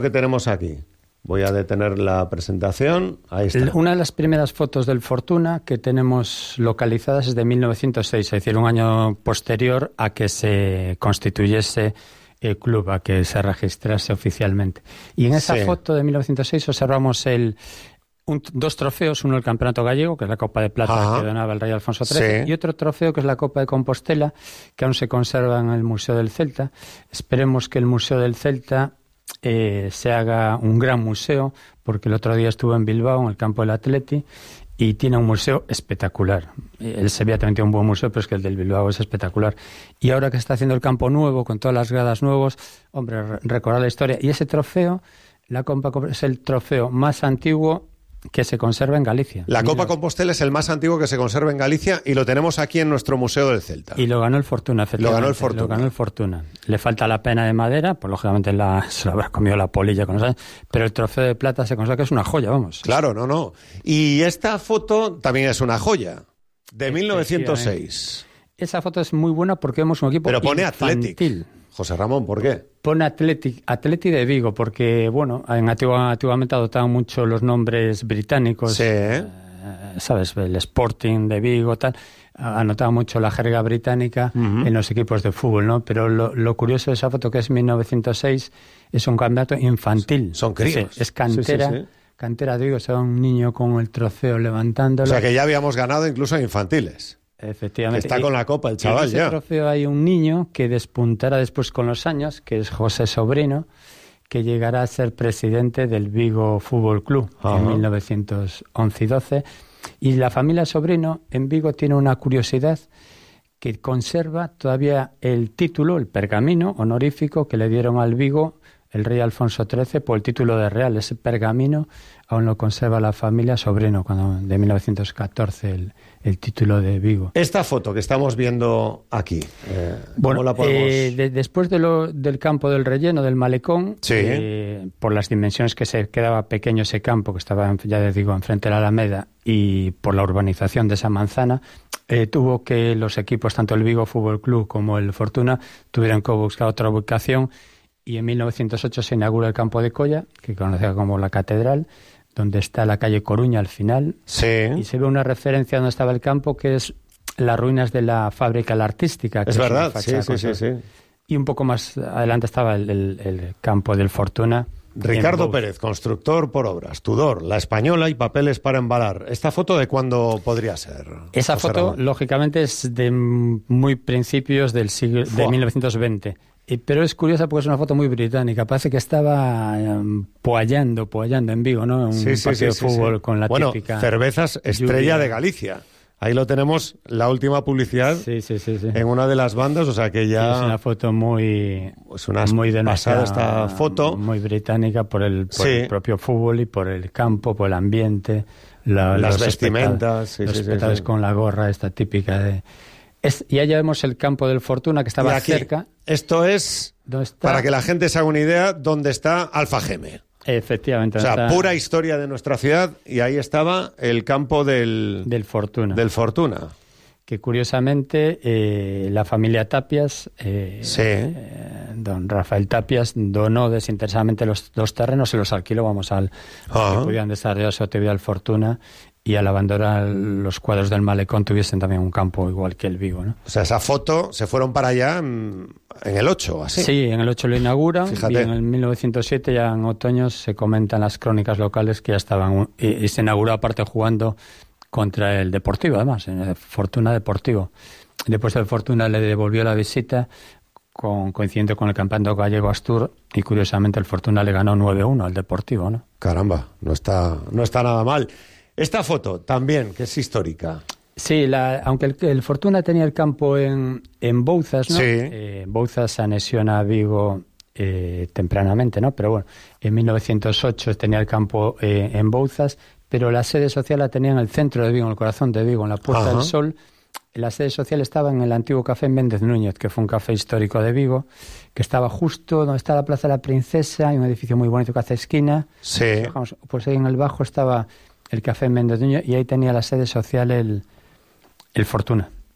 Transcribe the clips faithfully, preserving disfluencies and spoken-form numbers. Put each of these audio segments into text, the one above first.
¿Qué tenemos aquí? Voy a detener la presentación. Ahí está. Una de las primeras fotos del Fortuna que tenemos localizadas es de mil novecientos seis, es decir, un año posterior a que se constituyese el club, a que se registrase oficialmente. Y en esa sí. foto de mil novecientos seis observamos el, un, dos trofeos, uno el Campeonato Gallego, que es la Copa de Plata Ajá. que donaba el rey Alfonso trece, sí. y otro trofeo que es la Copa de Compostela, que aún se conserva en el Museo del Celta. Esperemos que el Museo del Celta Eh, se haga un gran museo, porque el otro día estuve en Bilbao, en el campo del Atleti, y tiene un museo espectacular. El Sevilla también tiene un buen museo, pero es que el del Bilbao es espectacular. Y ahora que está haciendo el campo nuevo, con todas las gradas nuevos, hombre, recordar la historia. Y ese trofeo, la Copa es el trofeo más antiguo que se conserva en Galicia. La Copa Compostela es el más antiguo que se conserva en Galicia y lo tenemos aquí en nuestro Museo del Celta. Y lo ganó el Fortuna, Lo ganó el Fortuna. Lo ganó el Fortuna. Le falta la pena de madera, pues lógicamente la, se lo habrá comido la polilla con los años, pero el trofeo de plata se conserva, que es una joya, vamos. Claro, no, no. Y esta foto también es una joya, de mil novecientos seis. Esa foto es muy buena porque vemos un equipo pero pone infantil. Athletic. José Ramón, ¿por qué? Pone Athletic, Athletic de Vigo, porque, bueno, en antigua, antiguamente adoptaban mucho los nombres británicos. Sí. Eh, ¿Sabes? El Sporting de Vigo, tal. Anotaba mucho la jerga británica uh-huh. en los equipos de fútbol, ¿no? Pero lo, lo curioso de esa foto, que es mil novecientos seis, es un campeonato infantil. Son críos. Es, es cantera. Sí, sí, sí. Cantera de Vigo, o sea, un niño con el trofeo levantándolo. O sea, que ya habíamos ganado incluso en infantiles. Efectivamente. Está con la copa el chaval ya. En ese ya. trofeo hay un niño que despuntará después con los años, que es José Sobrino, que llegará a ser presidente del Vigo Fútbol Club Ajá. en mil novecientos once y doce. Y la familia Sobrino en Vigo tiene una curiosidad, que conserva todavía el título, el pergamino honorífico que le dieron al Vigo el rey Alfonso trece por el título de real. Ese pergamino aún lo conserva la familia Sobrino, cuando de mil novecientos catorce el, el título de Vigo. Esta foto que estamos viendo aquí, eh, ¿cómo bueno, la podemos...? Eh, de, después de lo, del campo del relleno, del malecón, sí. eh, por las dimensiones que se quedaba pequeño ese campo, que estaba, ya les digo, enfrente de la Alameda, y por la urbanización de esa manzana, eh, tuvo que los equipos, tanto el Vigo Fútbol Club como el Fortuna, tuvieron que buscar otra ubicación. Y en mil novecientos ocho se inaugura el campo de Colla, que conocía como la Catedral, donde está la calle Coruña al final. Sí. Y se ve una referencia donde estaba el campo, que es las ruinas de la fábrica La Artística. Que es, es verdad, sí, sí, sí, sí. Y un poco más adelante estaba el, el, el campo del Fortuna. Ricardo Pérez, constructor por obras, Tudor, La Española y papeles para embalar. ¿Esta foto de cuándo podría ser? Esa José foto, Ramón? lógicamente, es de muy principios del siglo de mil novecientos veinte. Pero es curiosa porque es una foto muy británica. Parece que estaba um, poallando, poallando en Vigo, ¿no? Un sí, sí, partido sí, de fútbol sí, sí. con la bueno, típica... Cervezas Estrella lluvia. de Galicia. Ahí lo tenemos, la última publicidad sí, sí, sí, sí. en una de las bandas, o sea que ya... Sí, es una foto muy... Es una muy de pasada nuestra, esta foto. Muy británica por, el, por sí. el propio fútbol y por el campo, por el ambiente. La, las los vestimentas. Sí, los sí, espectadores sí, sí. con la gorra esta típica de... Es, y allá vemos el campo del Fortuna, que estaba y aquí, cerca. Esto es, para que la gente se haga una idea, dónde está Alfageme. Efectivamente. O sea, está... pura historia de nuestra ciudad, y ahí estaba el campo del... Del Fortuna. Del Fortuna. Que curiosamente eh, la familia Tapias, eh, sí. eh, don Rafael Tapias, donó desinteresadamente los dos terrenos, se los alquiló, vamos, al ah. que pudieran desarrollar su actividad al Fortuna, y al abandonar los cuadros del malecón tuviesen también un campo igual que el Vigo, ¿no? O sea, esa foto se fueron para allá en, en el ocho, así. Sí, en el ocho lo inauguran. Fíjate. Y en el mil novecientos siete, ya en otoño, se comentan las crónicas locales que ya estaban, y, y se inauguró aparte jugando contra el Deportivo, además, en el Fortuna Deportivo. Después el Fortuna le devolvió la visita, con, coincidiendo con el campeonato gallego Astur, y curiosamente el Fortuna le ganó nueve uno al Deportivo, ¿no? Caramba, no está, no está nada mal. Esta foto también, que es histórica. Sí, la, aunque el, el Fortuna tenía el campo en, en Bouzas, ¿no? Sí. Eh, Bouzas se anexiona a Vigo eh, tempranamente, ¿no? Pero bueno, en mil novecientos ocho tenía el campo eh, en Bouzas, pero la sede social la tenía en el centro de Vigo, en el corazón de Vigo, en la Puerta Ajá. del Sol. La sede social estaba en el antiguo café Méndez Núñez, que fue un café histórico de Vigo, que estaba justo donde está la Plaza de la Princesa, hay un edificio muy bonito que hace esquina. Sí. Pues ahí en el bajo estaba el café Méndez Núñez, y ahí tenía la sede social el, el Fortuna.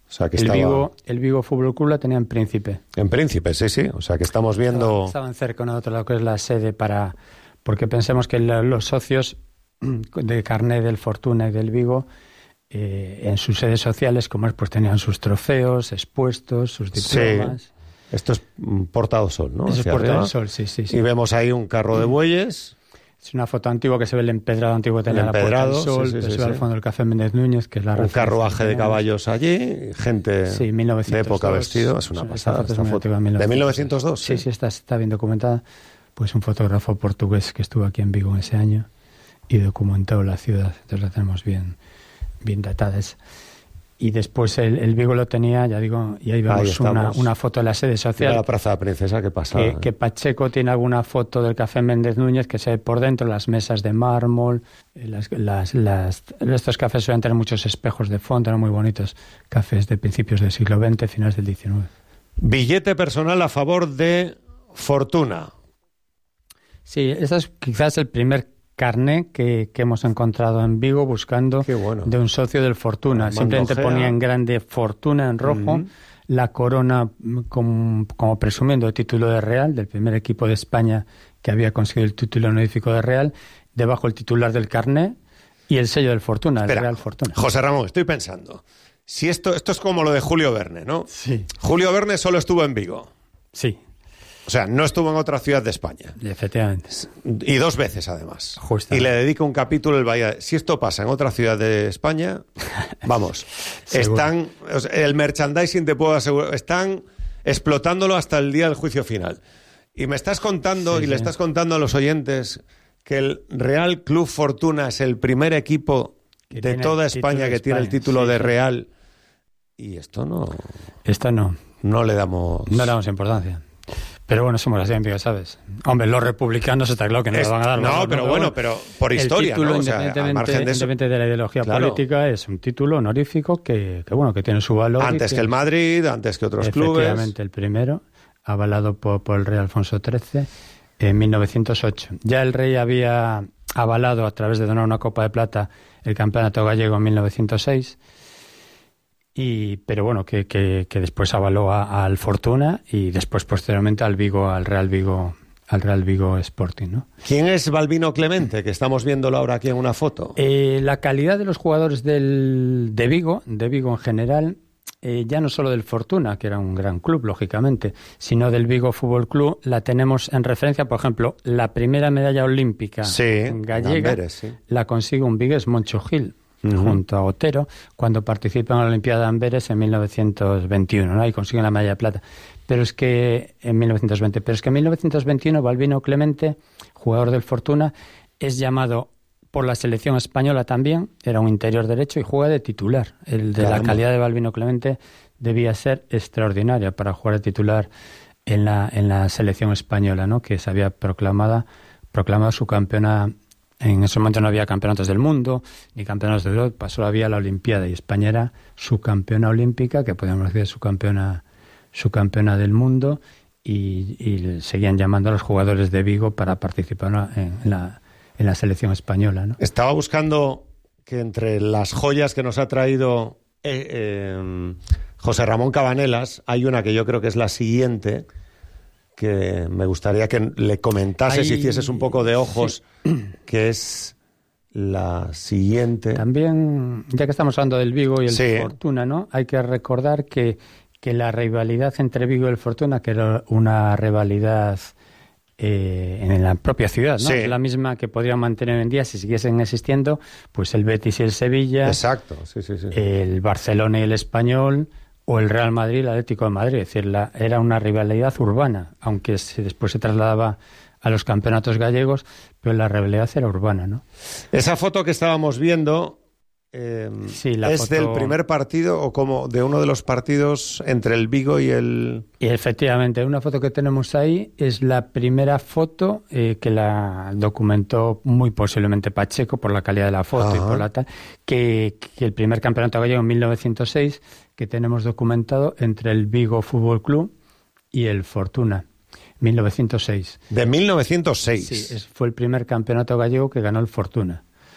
O sea, que el, estaba... Vigo, el Vigo Fútbol Club la tenía en Príncipe. En Príncipe, sí, sí. O sea, que estamos viendo... Estaban, estaban cerca de nosotros, lo que es la sede para... Porque pensemos que la, los socios de carné del Fortuna y del Vigo, eh, en sus sedes sociales, como es, pues tenían sus trofeos expuestos, sus diplomas... Sí. Esto es Porta do Sol, ¿no? Eso Hacia es Porta arriba. del Sol, sí, sí, sí. Y vemos ahí un carro de bueyes... Es una foto antigua que se ve el empedrado antiguo que tenía El la Puerta del empedrado, Sol, sí, sí, que sí, se ve sí. al fondo el Café Méndez Núñez, que es la Un referencia carruaje que de tenemos. caballos allí, gente Sí, mil novecientos dos. de época vestido. Es una Esta pasada foto es esta muy foto. antigua, ¿De mil novecientos dos? Sí, sí, está, está bien documentada. Pues un fotógrafo portugués que estuvo aquí en Vigo en ese año y documentó la ciudad. Entonces la tenemos bien, bien datada. Y después el, el Vigo lo tenía, ya digo, y ahí vemos Ahí una, una foto de la sede Mira social. la Plaza de la Princesa, qué pasa. Que, que Pacheco tiene alguna foto del Café Méndez Núñez que se ve por dentro, las mesas de mármol, las, las, las, estos cafés suelen tener muchos espejos de fondo, eran muy bonitos, cafés de principios del siglo veinte, finales del diecinueve. Billete personal a favor de Fortuna. Sí, ese es quizás el primer carné que, que hemos encontrado en Vigo buscando bueno. de un socio del Fortuna. Armando Simplemente Gea. ponía en grande Fortuna en rojo, Uh-huh. la corona como, como presumiendo el título de Real, del primer equipo de España que había conseguido el título honorífico de Real, debajo el titular del carné y el sello del Fortuna, Espera, el Real Fortuna. José Ramón, estoy pensando. Si esto, esto es como lo de Julio Verne, ¿no? Sí. Julio Verne solo estuvo en Vigo. Sí, O sea, no estuvo en otra ciudad de España. efectivamente. Y dos veces, además. Justamente. Y le dedica un capítulo el Bahía. Si esto pasa en otra ciudad de España, vamos, Seguro. están, o sea, el merchandising te puedo asegurar, están explotándolo hasta el día del juicio final. Y me estás contando, Sí, y le sí. estás contando a los oyentes, que el Real Club Fortuna es el primer equipo Que de tiene toda el título España de que tiene el España, título sí, de sí. Real. Y esto no, Esto no, no le damos... no le damos importancia. Pero bueno, somos así, amigos, ¿sabes? Hombre, los republicanos está claro que no Es- le van a dar. no, valor, pero bueno, pero por historia, el título, ¿no? O sea, al independientemente, margen de eso- independientemente de la ideología Claro. política, es un título honorífico que, que bueno, que tiene su valor. y Antes que el Madrid, antes que otros clubes. Efectivamente, el primero, avalado por, por el rey Alfonso trece en mil novecientos ocho. Ya el rey había avalado, a través de donar una Copa de Plata, el campeonato gallego en mil novecientos seis. Y, pero bueno, que, que, que después avaló a- al Fortuna y después posteriormente al Vigo, al Real Vigo, al Real Vigo Sporting, ¿no? ¿Quién es Balbino Clemente? Que estamos viéndolo ahora aquí en una foto. Eh, la calidad de los jugadores del, de Vigo, de Vigo en general, eh, ya no solo del Fortuna, que era un gran club, lógicamente, sino del Vigo Fútbol Club, la tenemos en referencia, por ejemplo, la primera medalla olímpica Sí, gallega Amberes, sí. la consigue un vigués, Moncho Gil, Ujú. junto a Otero, cuando participan en la Olimpiada de Amberes en mil novecientos veintiuno, ¿no? Y consiguen la medalla de plata. Pero es que en mil novecientos veinte, pero es que en mil novecientos veintiuno Balbino Clemente, jugador del Fortuna, es llamado por la selección española también, era un interior derecho y juega de titular. El de Caramba. la calidad de Balbino Clemente debía ser extraordinaria para jugar de titular en la en la selección española, ¿no? Que se había proclamada proclamado su campeona. En ese momento no había campeonatos del mundo ni campeonatos de Europa, solo había la Olimpiada y España era su campeona olímpica, que podemos decir su campeona, su campeona del mundo, y, y seguían llamando a los jugadores de Vigo para participar en, en, la, en la selección española, ¿no? Estaba buscando que entre las joyas que nos ha traído eh, eh, José Ramón Cabanelas, hay una que yo creo que es la siguiente, que me gustaría que le comentases y Hay- hicieses un poco de ojos, que es la siguiente. También, ya que estamos hablando del Vigo y el Sí. Fortuna, ¿no? Hay que recordar que, que la rivalidad entre Vigo y el Fortuna, que era una rivalidad eh, en la propia ciudad, ¿no? Sí. Es la misma que podrían mantener hoy en día si siguiesen existiendo, pues el Betis y el Sevilla, Exacto, sí, sí, sí. el Barcelona y el Español, o el Real Madrid y el Atlético de Madrid. Es decir, la, era una rivalidad urbana, aunque se, después se trasladaba a los campeonatos gallegos, pero la rivalidad era urbana, ¿no? Esa foto que estábamos viendo eh, Sí, la es foto- del primer partido o como de uno de los partidos entre el Vigo y el... Y efectivamente, una foto que tenemos ahí es la primera foto eh, que la documentó muy posiblemente Pacheco por la calidad de la foto Ajá. y por la tal, que, que el primer campeonato gallego en mil novecientos seis que tenemos documentado entre el Vigo Fútbol Club y el Fortuna, mil novecientos seis. De mil novecientos seis. Sí, es- fue el primer campeonato gallego que ganó el Fortuna.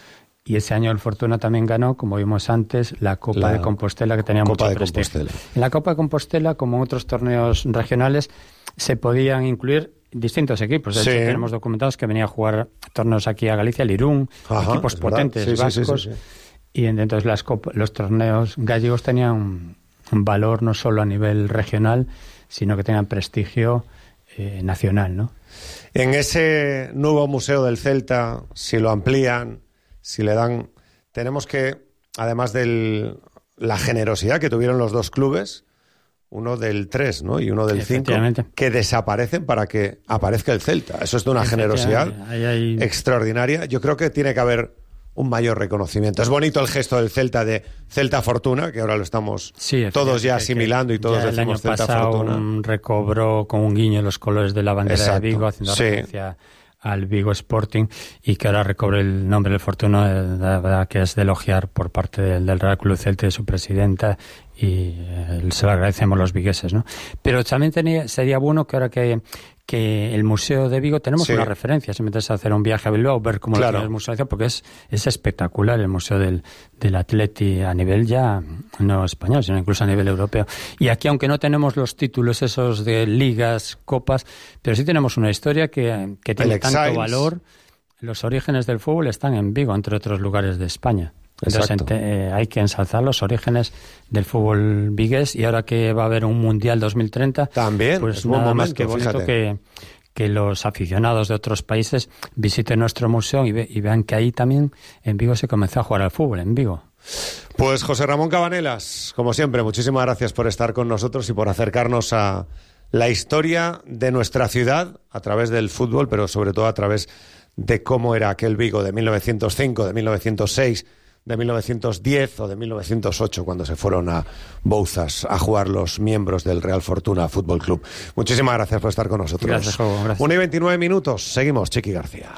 Y ese año el Fortuna también ganó, como vimos antes, la Copa la de Compostela, que tenía Copa mucho de prestigio. Compostela. En la Copa de Compostela, como en otros torneos regionales, se podían incluir distintos equipos. De sí. hecho, tenemos documentados que venía a jugar torneos aquí a Galicia, el Irún, Ajá, equipos potentes, sí, vascos. Sí, sí, sí, sí. Y entonces las copa, los torneos gallegos tenían un, un valor no solo a nivel regional, sino que tenían prestigio eh, nacional, ¿no? En ese nuevo Museo del Celta, si lo amplían, si le dan... Tenemos que, además de la generosidad que tuvieron los dos clubes, uno del tres, ¿no? Y uno del cinco, que desaparecen para que aparezca el Celta. Eso es de una generosidad ahí hay... extraordinaria. Yo creo que tiene que haber un mayor reconocimiento. Es bonito el gesto del Celta de Celta Fortuna, que ahora lo estamos sí, todos ya asimilando y todos decimos Celta Fortuna. El año pasado recobró con un guiño los colores de la bandera Exacto. de Vigo, haciendo sí. referencia al Vigo Sporting, y que ahora recobre el nombre del Fortuna. La verdad que es de elogiar por parte del, del Real Club Celta y de su presidenta, y eh, se lo agradecemos los vigueses, ¿no? Pero también tenía, sería bueno que ahora que, que el Museo de Vigo tenemos sí. una referencia, si me interesa hacer un viaje a Bilbao, ver cómo claro. lo tiene el Museo de Vigo, porque es, es espectacular el Museo del, del Atleti a nivel ya no español, sino incluso a nivel europeo. Y aquí, aunque no tenemos los títulos esos de ligas, copas, pero sí tenemos una historia que, que tiene el tanto Exiles. valor. Los orígenes del fútbol están en Vigo, entre otros lugares de España. Entonces eh, hay que ensalzar los orígenes del fútbol vigués, y ahora que va a haber un Mundial dos mil treinta, también pues es nada momento, más que bonito que, que los aficionados de otros países visiten nuestro museo y, ve, y vean que ahí también en Vigo se comenzó a jugar al fútbol, en Vigo. Pues José Ramón Cabanelas, como siempre, muchísimas gracias por estar con nosotros y por acercarnos a la historia de nuestra ciudad a través del fútbol, pero sobre todo a través de cómo era aquel Vigo de mil novecientos cinco, de mil novecientos seis, de mil novecientos diez o de mil novecientos ocho, cuando se fueron a Bouzas a jugar los miembros del Real Fortuna Fútbol Club. Muchísimas gracias por estar con nosotros. Gracias, Jogo, gracias. una y veintinueve minutos. Seguimos, Chiqui García.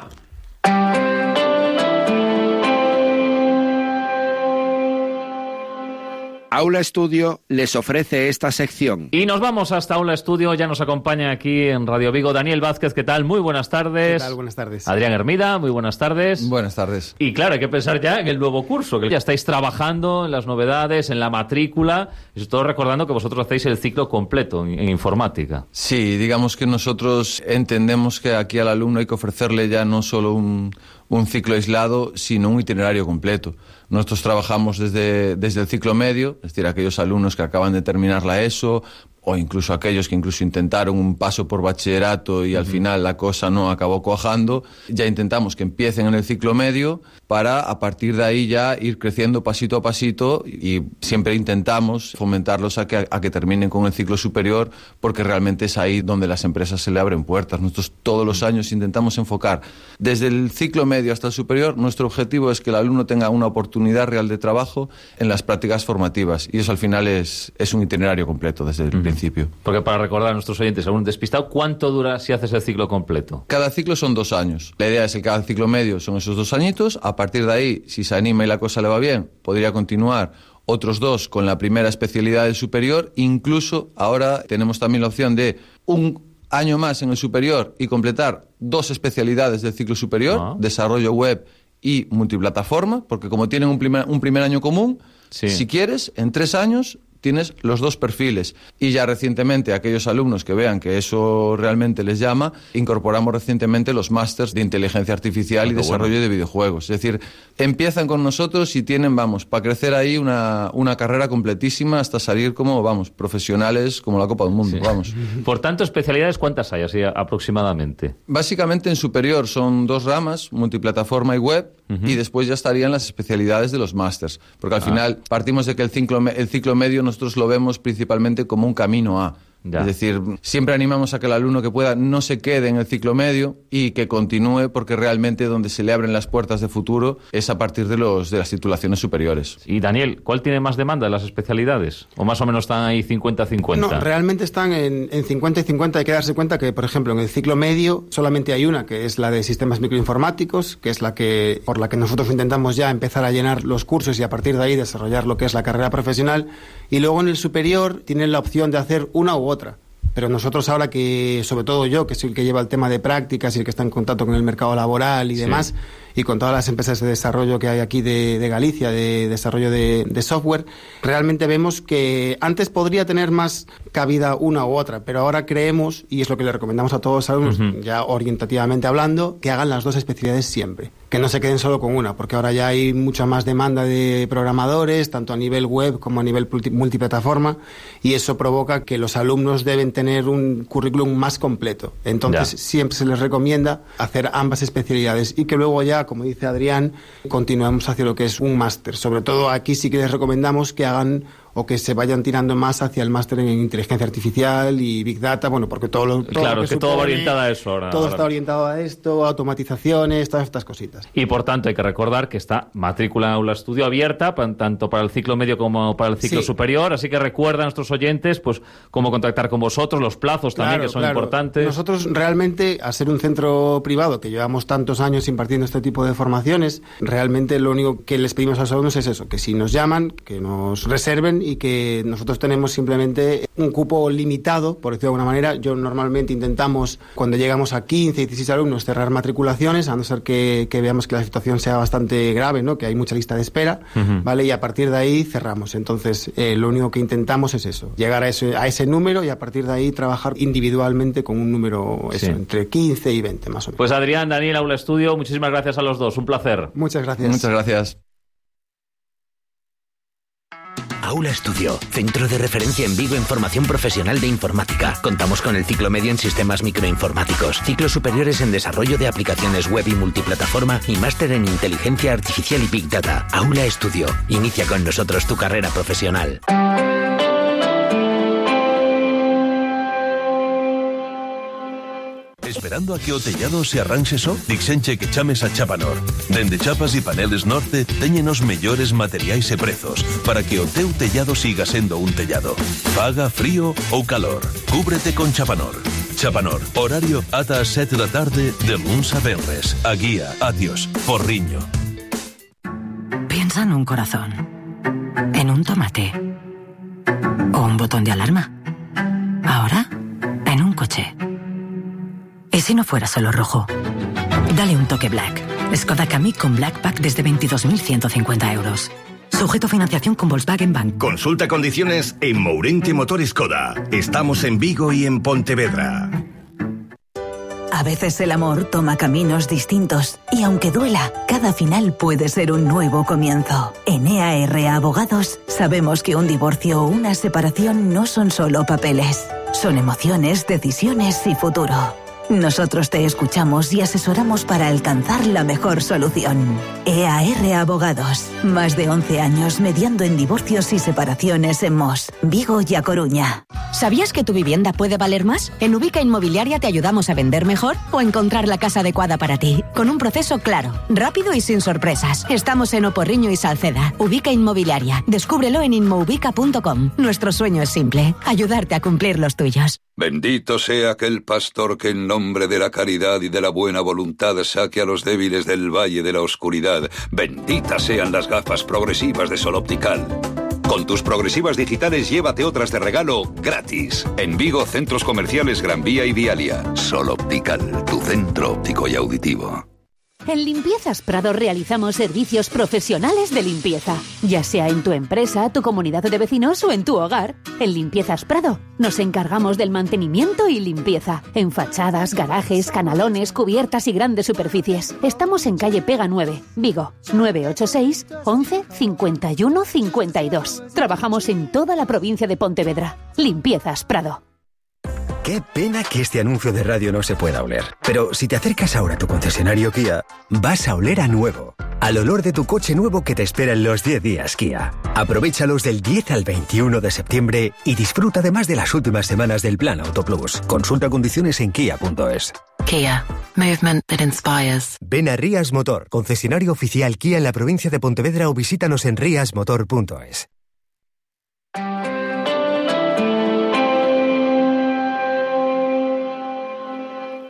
Aula Estudio les ofrece esta sección. Y nos vamos hasta Aula Estudio. Ya nos acompaña aquí en Radio Vigo Daniel Vázquez. ¿Qué tal? Muy buenas tardes. ¿Qué tal? Buenas tardes. Adrián Hermida, muy buenas tardes. Buenas tardes. Y claro, hay que pensar ya en el nuevo curso, que ya estáis trabajando en las novedades, en la matrícula. Y todo recordando que vosotros hacéis el ciclo completo en, en informática. Sí, digamos que nosotros entendemos que aquí al alumno hay que ofrecerle ya no solo un... un ciclo aislado, sino un itinerario completo. Nosotros trabajamos desde, desde el ciclo medio, es decir, aquellos alumnos que acaban de terminar la ESO, o incluso aquellos que incluso intentaron un paso por bachillerato y uh-huh. al final la cosa no acabó cuajando. Ya intentamos que empiecen en el ciclo medio para a partir de ahí ya ir creciendo pasito a pasito, y siempre intentamos fomentarlos a que, a que terminen con el ciclo superior, porque realmente es ahí donde las empresas se le abren puertas. Nosotros todos los años intentamos enfocar desde el ciclo medio hasta el superior. Nuestro objetivo es que el alumno tenga una oportunidad real de trabajo en las prácticas formativas, y eso al final es, es un itinerario completo desde el uh-huh. principio. Porque para recordar a nuestros oyentes, algún despistado, ¿cuánto dura si haces el ciclo completo? Cada ciclo son dos años. La idea es que cada ciclo medio son esos dos añitos. A partir de ahí, si se anima y la cosa le va bien, podría continuar otros dos con la primera especialidad del superior. Incluso ahora tenemos también la opción de un año más en el superior y completar dos especialidades del ciclo superior, ah. desarrollo web y multiplataforma, porque como tienen un primer, un primer año común, sí. si quieres, en tres años tienes los dos perfiles. Y ya recientemente, aquellos alumnos que vean que eso realmente les llama, incorporamos recientemente los másters de inteligencia artificial ah, y desarrollo bueno. de videojuegos. Es decir, empiezan con nosotros y tienen, vamos, para crecer ahí una, una carrera completísima hasta salir como, vamos, profesionales como la Copa del Mundo, sí. vamos. Por tanto, especialidades, ¿cuántas hay así aproximadamente? Básicamente en superior son dos ramas, multiplataforma y web, uh-huh. y después ya estarían las especialidades de los másters. Porque al ah. final partimos de que el ciclo, el ciclo medio nosotros lo vemos principalmente como un camino a... Ya. Es decir, siempre animamos a que el alumno que pueda no se quede en el ciclo medio y que continúe, porque realmente donde se le abren las puertas de futuro es a partir de los de las titulaciones superiores. Y Daniel, ¿cuál tiene más demanda de las especialidades? ¿O más o menos están ahí cincuenta cincuenta? No, realmente están en, en cincuenta y cincuenta. Hay que darse cuenta que, por ejemplo, en el ciclo medio solamente hay una, que es la de sistemas microinformáticos, que es la que por la que nosotros intentamos ya empezar a llenar los cursos y a partir de ahí desarrollar lo que es la carrera profesional. Y luego en el superior tienen la opción de hacer una u otra. Pero nosotros ahora que, sobre todo yo, que soy el que lleva el tema de prácticas y el que está en contacto con el mercado laboral y sí. demás, y con todas las empresas de desarrollo que hay aquí de, de Galicia, de desarrollo de, de software, realmente vemos que antes podría tener más cabida una u otra, pero ahora creemos, y es lo que le recomendamos a todos los alumnos, uh-huh. ya orientativamente hablando, que hagan las dos especialidades siempre, que no se queden solo con una, porque ahora ya hay mucha más demanda de programadores, tanto a nivel web como a nivel multiplataforma, y eso provoca que los alumnos deben tener un currículum más completo. Entonces, ya. siempre se les recomienda hacer ambas especialidades y que luego ya, como dice Adrián, continuemos hacia lo que es un máster. Sobre todo aquí sí que les recomendamos que hagan o que se vayan tirando más hacia el máster en inteligencia artificial y Big Data, bueno, porque todo lo todo Claro, lo que, que supone, todo va orientado a eso ahora. Todo ahora. está orientado a esto, automatizaciones, todas estas cositas. Y por tanto hay que recordar que está matrícula Aula Estudio abierta, tanto para el ciclo medio como para el ciclo sí. superior, así que recuerda a nuestros oyentes pues cómo contactar con vosotros, los plazos también claro, que son claro. importantes. Nosotros realmente, al ser un centro privado que llevamos tantos años impartiendo este tipo de formaciones, realmente lo único que les pedimos a los alumnos es eso, que si nos llaman, que nos reserven y que nos Nosotros tenemos simplemente un cupo limitado, por decirlo de alguna manera. Yo normalmente intentamos, cuando llegamos a quince, dieciséis alumnos, cerrar matriculaciones, a no ser que, que veamos que la situación sea bastante grave, ¿no? Que hay mucha lista de espera, uh-huh. ¿vale? Y a partir de ahí cerramos. Entonces, eh, lo único que intentamos es eso, llegar a ese, a ese número y a partir de ahí trabajar individualmente con un número, eso, sí. entre quince y veinte, más o menos. Pues Adrián, Daniel, Aula Estudio, muchísimas gracias a los dos. Un placer. Muchas gracias. Muchas gracias. Aula Estudio, centro de referencia en Vigo en formación profesional de informática. Contamos con el ciclo medio en sistemas microinformáticos, ciclos superiores en desarrollo de aplicaciones web y multiplataforma y máster en inteligencia artificial y Big Data. Aula Estudio, inicia con nosotros tu carrera profesional. Esperando a que o tellado se arranxe só? Dixenche que chames a Chapanor. Dende Chapas e Paneles Norte teñen os mellores materiais e prezos para que o teu tellado siga sendo un tellado. Faga frío ou calor. Cúbrete con Chapanor. Chapanor, horario ata as sete da tarde de luns a venres. A guía, adiós, Porriño. Piensa en un corazón, en un tomate o un botón de alarma. Ahora, en un coche. ¿Y si no fuera solo rojo? Dale un toque Black. Skoda Kamiq con Black Pack desde veintidós mil ciento cincuenta euros. Sujeto a financiación con Volkswagen Bank. Consulta condiciones en Mourente Motor Skoda. Estamos en Vigo y en Pontevedra. A veces el amor toma caminos distintos y aunque duela, cada final puede ser un nuevo comienzo. En E A R Abogados sabemos que un divorcio o una separación no son solo papeles, son emociones, decisiones y futuro. Nosotros te escuchamos y asesoramos para alcanzar la mejor solución. E A R Abogados. Más de once años mediando en divorcios y separaciones en Mos, Vigo y A Coruña. ¿Sabías que tu vivienda puede valer más? En Ubica Inmobiliaria te ayudamos a vender mejor o encontrar la casa adecuada para ti. Con un proceso claro, rápido y sin sorpresas. Estamos en Oporriño y Salceda. Ubica Inmobiliaria. Descúbrelo en inmoubica punto com. Nuestro sueño es simple. Ayudarte a cumplir los tuyos. Bendito sea aquel pastor que en nombre de la caridad y de la buena voluntad saque a los débiles del valle de la oscuridad. Benditas sean las gafas progresivas de Sol Optical. Con tus progresivas digitales llévate otras de regalo gratis. En Vigo, centros comerciales Gran Vía y Vialia. Sol Optical, tu centro óptico y auditivo. En Limpiezas Prado realizamos servicios profesionales de limpieza, ya sea en tu empresa, tu comunidad de vecinos o en tu hogar. En Limpiezas Prado nos encargamos del mantenimiento y limpieza, en fachadas, garajes, canalones, cubiertas y grandes superficies. Estamos en calle Pega nueve, Vigo, nueve ocho seis, once, cincuenta y uno, cincuenta y dos. Trabajamos en toda la provincia de Pontevedra. Limpiezas Prado. Qué pena que este anuncio de radio no se pueda oler. Pero si te acercas ahora a tu concesionario Kia, vas a oler a nuevo. Al olor de tu coche nuevo que te espera en los diez días Kia. Aprovéchalos del diez al veintiuno de septiembre y disfruta además de las últimas semanas del Plan Auto Plus. Consulta condiciones en kia punto es. Kia. Movement that inspires. Ven a Rías Motor, concesionario oficial Kia en la provincia de Pontevedra o visítanos en rías motor punto es.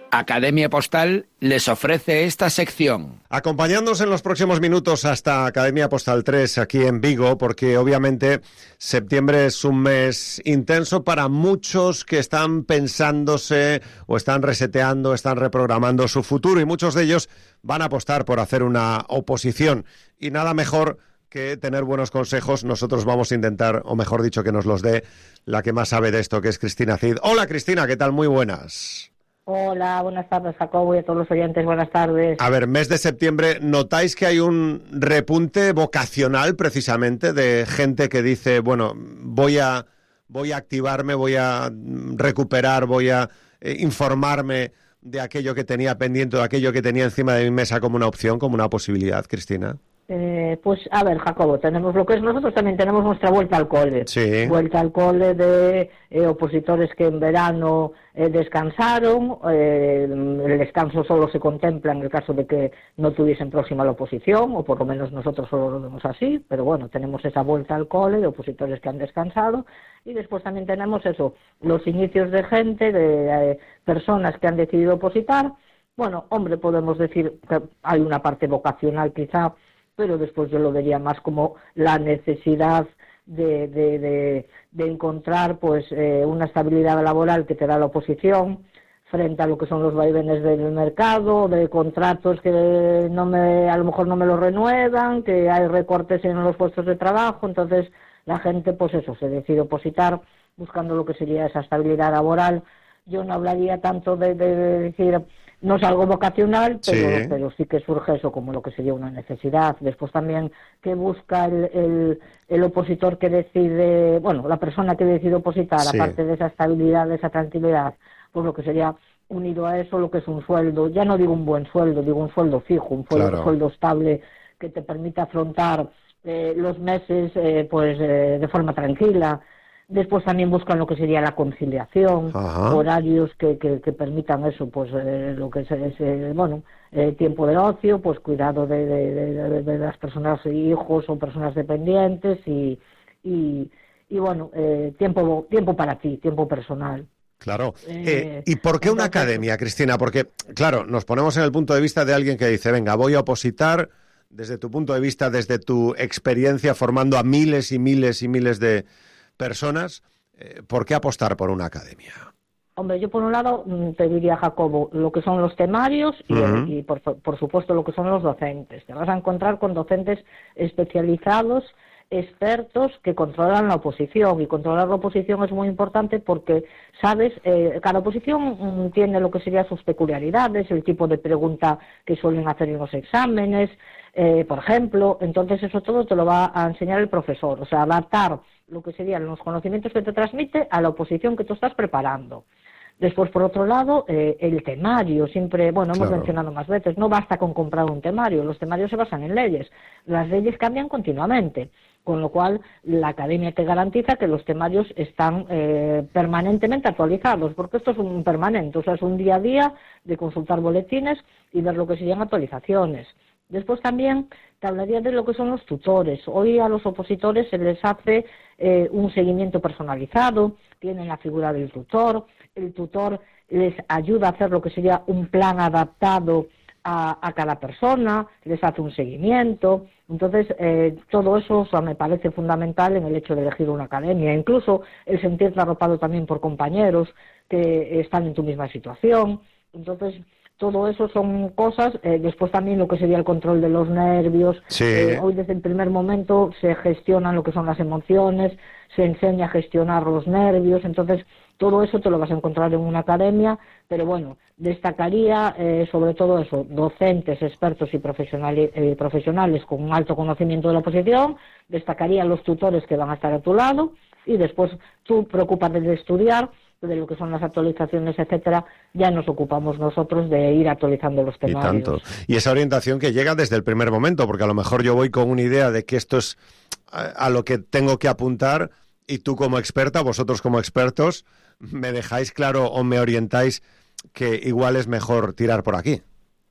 Academia Postal les ofrece esta sección. Acompañándonos en los próximos minutos hasta Academia Postal tres aquí en Vigo, porque obviamente septiembre es un mes intenso para muchos que están pensándose o están reseteando, están reprogramando su futuro, y muchos de ellos van a apostar por hacer una oposición, y nada mejor que tener buenos consejos. Nosotros vamos a intentar, o mejor dicho, que nos los dé la que más sabe de esto, que es Cristina Cid. Hola Cristina, ¿qué tal? Muy buenas. Hola, buenas tardes, Jacobo, y a todos los oyentes, buenas tardes. A ver, mes de septiembre, ¿notáis que hay un repunte vocacional precisamente de gente que dice, bueno, voy a, voy a activarme, voy a recuperar, voy a eh, informarme de aquello que tenía pendiente, de aquello que tenía encima de mi mesa como una opción, como una posibilidad, Cristina? Eh, pues a ver, Jacobo, tenemos lo que es, nosotros también tenemos nuestra vuelta al cole. Sí. Vuelta al cole de eh, opositores que en verano eh, descansaron, eh, el descanso solo se contempla en el caso de que no tuviesen próxima la oposición, o por lo menos nosotros solo lo vemos así, pero bueno, tenemos esa vuelta al cole de opositores que han descansado, y después también tenemos eso, los inicios de gente, de eh, personas que han decidido opositar. Bueno, hombre, podemos decir que hay una parte vocacional quizá, pero después yo lo vería más como la necesidad de, de, de, de encontrar pues eh, una estabilidad laboral que te da la oposición frente a lo que son los vaivenes del mercado, de contratos que no me, a lo mejor no me lo renuevan, que hay recortes en los puestos de trabajo. Entonces la gente pues eso, se decide opositar buscando lo que sería esa estabilidad laboral. Yo no hablaría tanto de, de, de decir, no es algo vocacional, pero sí. pero sí que surge eso como lo que sería una necesidad. Después también, ¿qué busca el, el, el opositor que decide, bueno, la persona que decide opositar, sí. aparte de esa estabilidad, de esa tranquilidad? Pues lo que sería unido a eso, lo que es un sueldo, ya no digo un buen sueldo, digo un sueldo fijo, un sueldo, claro. sueldo estable que te permita afrontar eh, los meses eh, pues eh, de forma tranquila. Después también buscan lo que sería la conciliación, Ajá. horarios que, que, que permitan eso, pues eh, lo que es, es eh, bueno, eh, tiempo de ocio, pues cuidado de, de, de, de las personas, hijos o personas dependientes, y, y, y bueno, eh, tiempo, tiempo para ti, tiempo personal. Claro. Eh, eh, ¿Y por qué una entonces, academia, Cristina? Porque, claro, nos ponemos en el punto de vista de alguien que dice, venga, voy a opositar, desde tu punto de vista, desde tu experiencia, formando a miles y miles y miles de personas, eh, ¿por qué apostar por una academia? Hombre, yo por un lado te diría, Jacobo, lo que son los temarios y, uh-huh. y por, por supuesto lo que son los docentes. Te vas a encontrar con docentes especializados, expertos, que controlan la oposición, y controlar la oposición es muy importante porque, sabes, eh, cada oposición tiene lo que serían sus peculiaridades, el tipo de pregunta que suelen hacer en los exámenes, eh, por ejemplo. Entonces eso todo te lo va a enseñar el profesor, o sea, adaptar lo que serían los conocimientos que te transmite a la oposición que tú estás preparando. Después, por otro lado, eh, el temario, siempre, bueno, hemos claro. mencionado más veces, no basta con comprar un temario, los temarios se basan en leyes, las leyes cambian continuamente, con lo cual la academia te garantiza que los temarios están eh, permanentemente actualizados, porque esto es un permanente, o sea, es un día a día de consultar boletines y ver lo que serían actualizaciones. Después también te hablaría de lo que son los tutores. Hoy a los opositores se les hace eh, un seguimiento personalizado, tienen la figura del tutor, el tutor les ayuda a hacer lo que sería un plan adaptado a, a cada persona, les hace un seguimiento. Entonces, eh, todo eso, o sea, me parece fundamental en el hecho de elegir una academia. Incluso el sentirte arropado también por compañeros que están en tu misma situación. Entonces, todo eso son cosas. Eh, después también lo que sería el control de los nervios. Sí. Eh, hoy desde el primer momento se gestionan lo que son las emociones, se enseña a gestionar los nervios. Entonces, todo eso te lo vas a encontrar en una academia, pero bueno, destacaría eh, sobre todo eso, docentes, expertos y profesionales, eh, profesionales con un alto conocimiento de la oposición, destacaría los tutores que van a estar a tu lado, y después tú preocúpate de estudiar, de lo que son las actualizaciones, etcétera, ya nos ocupamos nosotros de ir actualizando los temarios. Y tanto. Y esa orientación que llega desde el primer momento, porque a lo mejor yo voy con una idea de que esto es a, a lo que tengo que apuntar, y tú como experta, vosotros como expertos, me dejáis claro o me orientáis que igual es mejor tirar por aquí.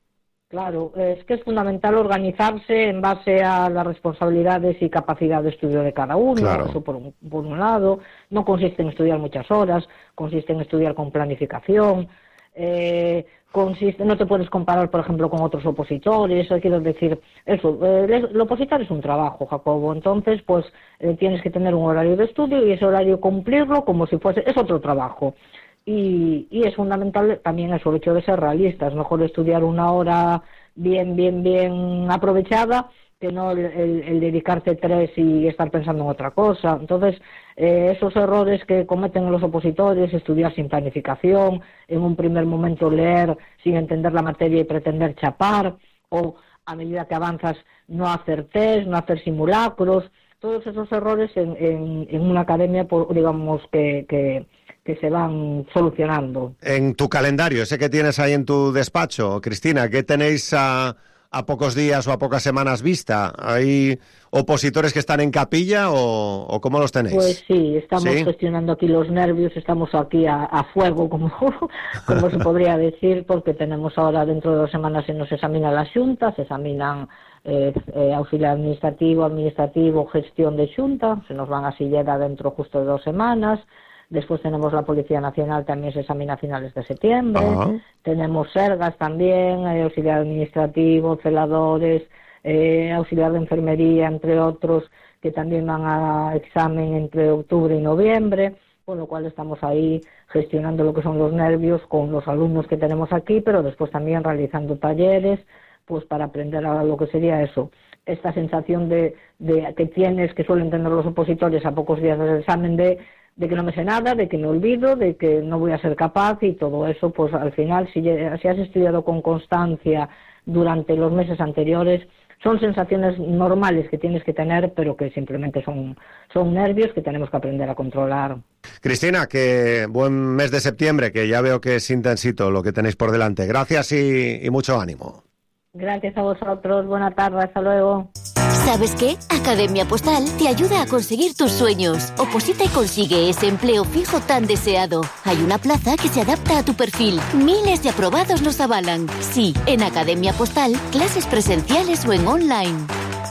Claro, es que es fundamental organizarse en base a las responsabilidades y capacidad de estudio de cada uno, claro. Eso por un, por un lado. No consiste en estudiar muchas horas, consiste en estudiar con planificación. eh, consiste, no te puedes comparar, por ejemplo, con otros opositores, quiero decir, eso, eh, el opositor es un trabajo, Jacobo, entonces, pues, eh, tienes que tener un horario de estudio y ese horario cumplirlo como si fuese, es otro trabajo. Y, y es fundamental también eso, el hecho de ser realistas, mejor estudiar una hora bien, bien, bien aprovechada, que no el, el, el dedicarse tres y estar pensando en otra cosa. Entonces, eh, esos errores que cometen los opositores, estudiar sin planificación, en un primer momento leer sin entender la materia y pretender chapar, o a medida que avanzas no hacer test, no hacer simulacros, todos esos errores en, en, en una academia, por, digamos, que... que que se van solucionando. En tu calendario, ese que tienes ahí en tu despacho, Cristina, ¿qué tenéis a, a pocos días o a pocas semanas vista? ¿Hay opositores que están en capilla o, o cómo los tenéis? Pues sí, estamos ¿Sí? gestionando aquí los nervios, estamos aquí a, a fuego, como, como se podría decir, porque tenemos ahora dentro de dos semanas se nos examina la Xunta, se examinan eh, eh, auxiliar administrativo, administrativo, gestión de Xunta, se nos van a Silleda dentro justo de dos semanas. Después tenemos la Policía Nacional, también se examina a finales de septiembre. Uh-huh. Tenemos Sergas también, eh, auxiliar administrativo, celadores, eh, auxiliar de enfermería, entre otros, que también van a examen entre octubre y noviembre, con lo cual estamos ahí gestionando lo que son los nervios con los alumnos que tenemos aquí, pero después también realizando talleres, pues para aprender a lo que sería eso, esta sensación de, de que tienes, que suelen tener los opositores a pocos días del examen, de de que no me sé nada, de que me olvido, de que no voy a ser capaz, y todo eso, pues al final, si, si has estudiado con constancia durante los meses anteriores, son sensaciones normales que tienes que tener, pero que simplemente son, son nervios que tenemos que aprender a controlar. Cristina, que buen mes de septiembre, que ya veo que es intensito lo que tenéis por delante. Gracias y, y mucho ánimo. Gracias a vosotros, buena tarde, hasta luego. ¿Sabes qué? Academia Postal te ayuda a conseguir tus sueños. Oposita y consigue ese empleo fijo tan deseado. Hay una plaza que se adapta a tu perfil. Miles de aprobados nos avalan. Sí, en Academia Postal, clases presenciales o en online.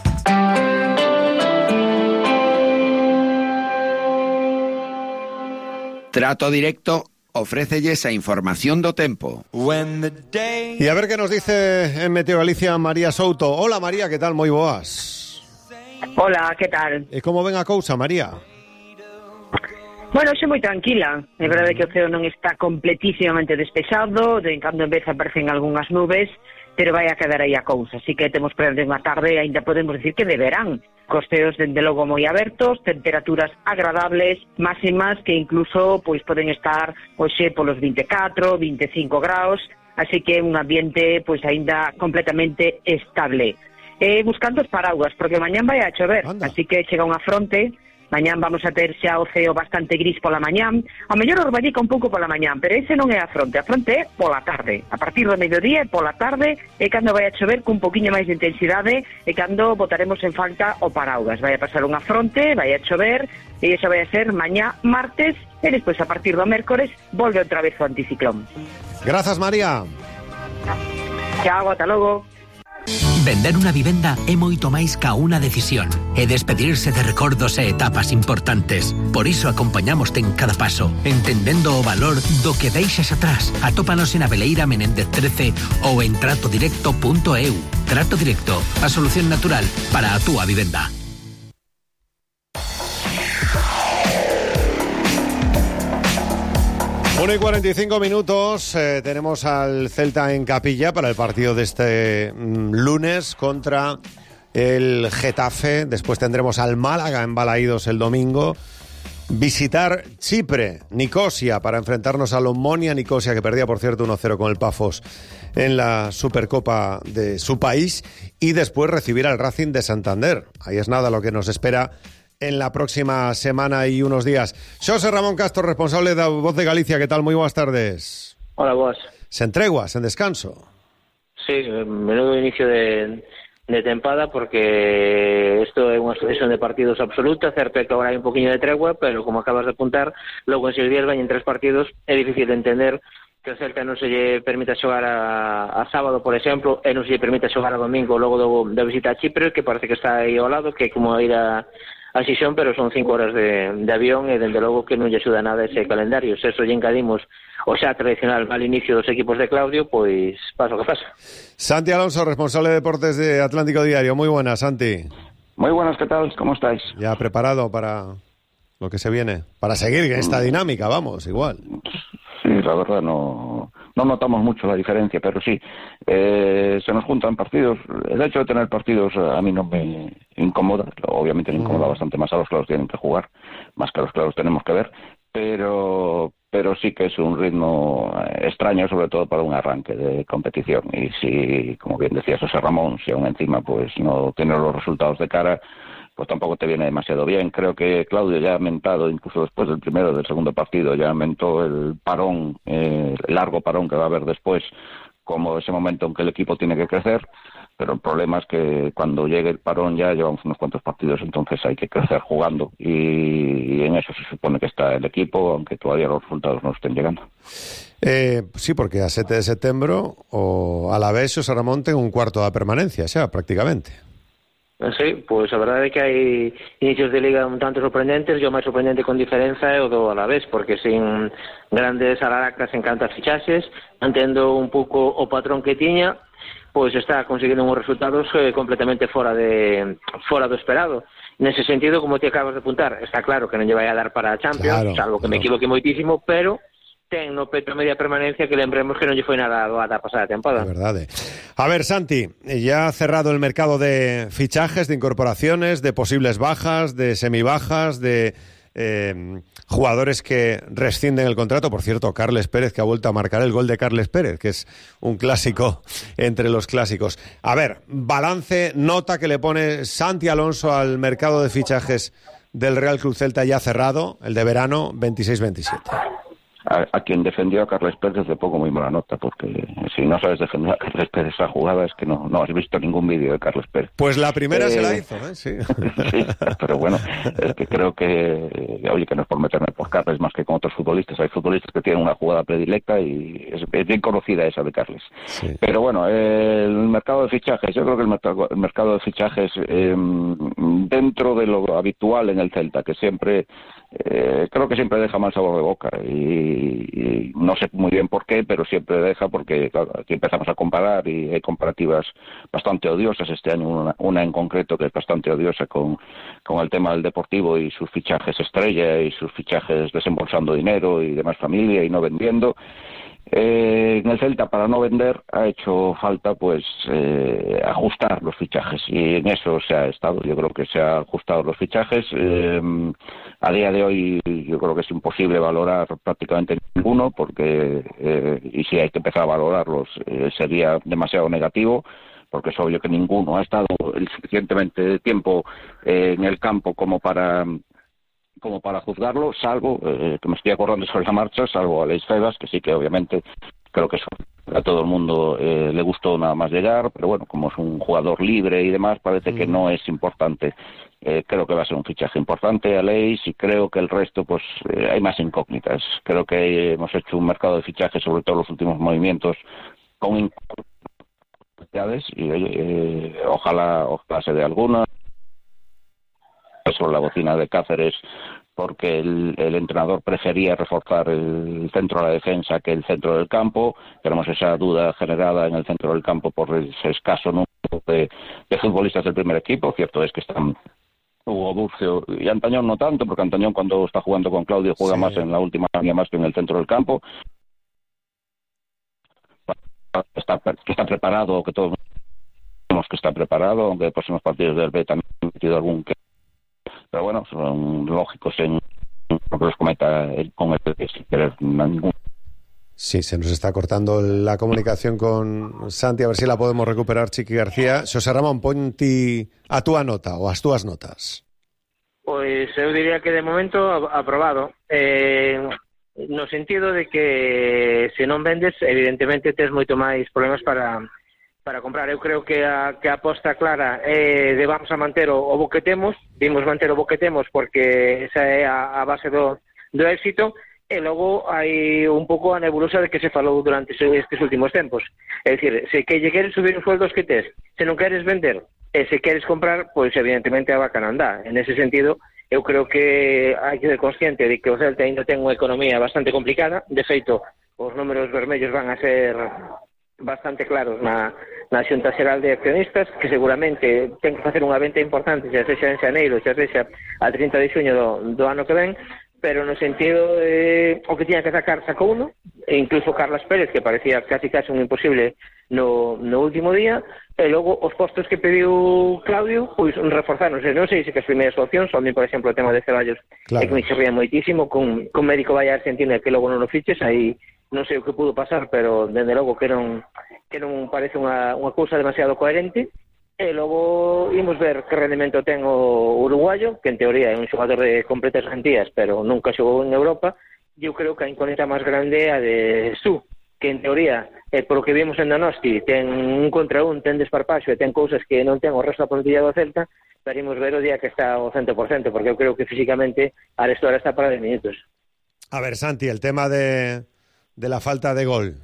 Trato Directo ofrécelle esa información do tempo. Y a ver qué nos dice en Meteo Galicia María Souto. Hola María, ¿qué tal? Moi boas. Hola, ¿qué tal? E como ven a cousa, María? Bueno, xe moi tranquila. É verdade que o ceo non está completísimamente despexado, de en cando en vez aparecen algunhas nubes, pero vai a quedar aí a cousa. Así que temos para unha tarde, ainda podemos decir que de verán. Costeos dende logo moi abertos, temperaturas agradables, máximas que incluso pois poden estar hoxe polos vinte e catro, vinte e cinco graus, así que un ambiente pois aínda completamente estable. Eh, buscando os paraguas, porque mañán vai a chover, Anda. Así que chega unha fronte. Mañán vamos a ter xa o ceo bastante gris pola mañán, a mellor orbalica un pouco pola mañán, pero ese non é a fronte, a fronte é pola tarde, a partir do mediodía e pola tarde é cando vai a chover cun poquinho máis de intensidade e cando botaremos en falta o paraugas. Vai a pasar unha fronte, vai a chover e iso vai a ser mañá martes e despois a partir do mércores volve outra vez o anticiclón. Grazas, María. Chao, ata logo. Vender unha vivenda é moito máis ca unha decisión. É despedirse de recordos e etapas importantes. Por iso acompañamoste en cada paso, entendendo o valor do que deixas atrás. Atópanos en Aveleira Menéndez trece ou en trato directo punto e u. Trato Directo, a solución natural para a túa vivenda. uno y cuarenta y cinco minutos, eh, tenemos al Celta en Capilla para el partido de este mm, lunes contra el Getafe. Después tendremos al Málaga en Balaídos el domingo. Visitar Chipre, Nicosia, para enfrentarnos al Omonia Nicosia, que perdía, por cierto, uno cero con el Pafos en la Supercopa de su país. Y después recibir al Racing de Santander. Ahí es nada lo que nos espera en la próxima semana y unos días. Xosé Ramón Castro, responsable de Voz de Galicia, ¿qué tal? Muy buenas tardes. Hola, vos. ¿Sen treguas, en descanso? Sí, menudo inicio de, de tempada, porque esto é unha sucesión de partidos absoluta, certo é que agora hai un poquinho de tregua, pero como acabas de apuntar, logo en seis días veñen tres partidos, é difícil de entender que o Celta non se lle permita xogar a, a sábado, por exemplo, e non se lle permita xogar a domingo logo do, da visita a Chipre, que parece que está aí ao lado, que é como ir a a Xixón, pero son cinco horas de, de avión e dende logo que non lle axuda nada ese calendario. Se eso lle encadimos o xa tradicional mal inicio dos equipos de Claudio, pois pasa o que pasa. Santi Alonso, responsable de deportes de Atlántico Diario. Muy buenas, Santi. Muy buenas, ¿qué tal? ¿Cómo estáis? Ya preparado para lo que se viene, para seguir esta dinámica, vamos, igual. Sí, la verdad no, no notamos mucho la diferencia, pero sí, eh, se nos juntan partidos. El hecho de tener partidos a mí no me incomoda, obviamente le incomoda mm. bastante más a los que los tienen que jugar, más que a los que los tenemos que ver, pero pero sí que es un ritmo extraño, sobre todo para un arranque de competición. Y si, como bien decía José Ramón, si aún encima pues no tiene los resultados de cara, pues tampoco te viene demasiado bien. Creo que Claudio ya ha mentado, incluso después del primero, del segundo partido, ya mentó el parón, eh, el largo parón que va a haber después, como ese momento en que el equipo tiene que crecer. Pero el problema es que cuando llegue el parón ya llevamos unos cuantos partidos, entonces hay que crecer jugando. Y, y en eso se supone que está el equipo, aunque todavía los resultados no estén llegando. Eh, sí, porque a siete de septiembre o a la vez o José Ramón ten un cuarto da permanencia xa, prácticamente. Sí, pois a verdade é que hai inicios de liga un tanto sorprendentes, e o máis sorprendente con diferenza é o do Alavés, porque sin grandes alaracas en canto a fichaxes, mantendo un pouco o patrón que tiña, pois está conseguindo uns resultados eh, completamente fora de fora do esperado. Nese sentido, como te acabas de apuntar, está claro que non lle vai a dar para a Champions, claro, salvo que claro. me equivoque moitísimo, pero ten no peto media permanencia que lembremos que non lle foi nada doada a pasada temporada. É verdade. A ver, Santi, ya ha cerrado el mercado de fichajes, de incorporaciones, de posibles bajas, de semibajas, de eh, jugadores que rescinden el contrato. Por cierto, Carles Pérez, que ha vuelto a marcar el gol de Carles Pérez, que es un clásico entre los clásicos. A ver, balance, nota que le pone Santi Alonso al mercado de fichajes del Real Club Celta ya cerrado, el de verano veintiséis veintisiete. A, a quien defendió a Carles Pérez le pongo muy mala nota, porque si no sabes defender a Carles Pérez esa jugada es que no, no has visto ningún vídeo de Carles Pérez. Pues la primera eh, se la hizo, ¿eh? Sí. Sí, pero bueno, es que creo que, oye, que no es por meterme por Carles más que con otros futbolistas. Hay futbolistas que tienen una jugada predilecta y es, es bien conocida esa de Carles. Sí. Pero bueno, el mercado de fichajes, yo creo que el mercado, el mercado de fichajes eh, dentro de lo habitual en el Celta, que siempre... Eh, creo que siempre deja mal sabor de boca y, y no sé muy bien por qué, pero siempre deja porque claro, aquí empezamos a comparar y hay comparativas bastante odiosas este año, una, una en concreto que es bastante odiosa con, con el tema del Deportivo y sus fichajes estrella y sus fichajes desembolsando dinero y demás familia y no vendiendo. Eh, en el Celta, para no vender, ha hecho falta pues eh, ajustar los fichajes y en eso se ha estado. Yo creo que se han ajustado los fichajes. Eh, a día de hoy yo creo que es imposible valorar prácticamente ninguno porque eh, y si hay que empezar a valorarlos eh, sería demasiado negativo, porque es obvio que ninguno ha estado el suficientemente tiempo eh, en el campo como para como para juzgarlo, salvo, eh, que me estoy acordando sobre la marcha, salvo a Aleix Febas, que sí que obviamente creo que eso a todo el mundo eh, le gustó nada más llegar, pero bueno, como es un jugador libre y demás, parece mm. que no es importante. Eh, creo que va a ser un fichaje importante, Aleix, y creo que el resto, pues eh, hay más incógnitas. Creo que hemos hecho un mercado de fichajes, sobre todo los últimos movimientos, con incógnitas, y eh, ojalá, ojalá se dé alguna. Sobre la bocina de Cáceres porque el, el entrenador prefería reforzar el centro de la defensa que el centro del campo. Tenemos esa duda generada en el centro del campo por ese escaso número de, de futbolistas del primer equipo. Cierto es que están Hugo Burcio y Antañón no tanto, porque Antañón cuando está jugando con Claudio juega sí. más en la última línea más que en el centro del campo. Está, que está preparado, que todos sabemos que está preparado, aunque en los próximos partidos del B también ha metido algún que pero bueno, son lógicos en lo que los cometa él con el que sin querer ningún. Sí, se nos está cortando la comunicación con Santi, a ver si la podemos recuperar, Chiqui García. José Ramón, ponti a túa nota ou as túas notas. Pois eu diría que de momento aprobado. Eh, no sentido de que se non vendes, evidentemente tes moito máis problemas para para comprar. Eu creo que a, que a aposta clara é de vamos a manter o, o bo que temos, vimos manter o bo que temos porque esa é a, a base do, do éxito, e logo hai un pouco a nebulosa de que se falou durante estes últimos tempos. É dicir, se que lle queres subir os sueldos que tes, se non queres vender, e se queres comprar, pois evidentemente a vaca non dá. En ese sentido, eu creo que hai que ser consciente de que o Celta ainda ten unha economía bastante complicada. De feito, os números vermellos van a ser bastante claros na, na Xunta Xeral de Accionistas, que seguramente ten que facer unha venta importante, xa sexa en xaneiro, xa sexa a trinta de xuño do, do ano que ven, pero no sentido de o que tiña que sacar sacou uno, e incluso Carlas Pérez, que parecía casi casi un imposible no, no último día, e logo os postos que pediu Claudio, pois reforzáronse. Non sei se que as primeiras opcións, a mí, por exemplo, o tema de Ceballos, claro, é que me chirría moitísimo, con, con médico vai a Argentina que logo non o fiches, aí non sei o que pudo pasar, pero dende logo que non, que non parece unha, unha cousa demasiado coherente. E logo imos ver que rendimento ten o uruguayo, que en teoría é un xogador de completas garantías, pero nunca xogou en Europa. Eu creo que a incógnita máis grande é a de Su, que en teoría, eh, por o que vimos en Donosti, ten un contra un, ten desparpaxo e ten cousas que non ten o resto da plantilla do Celta, pero imos ver o día que está o cento por cento, porque eu creo que físicamente Arestora está para dez minutos. A ver, Santi, el tema de, de la falta de gol.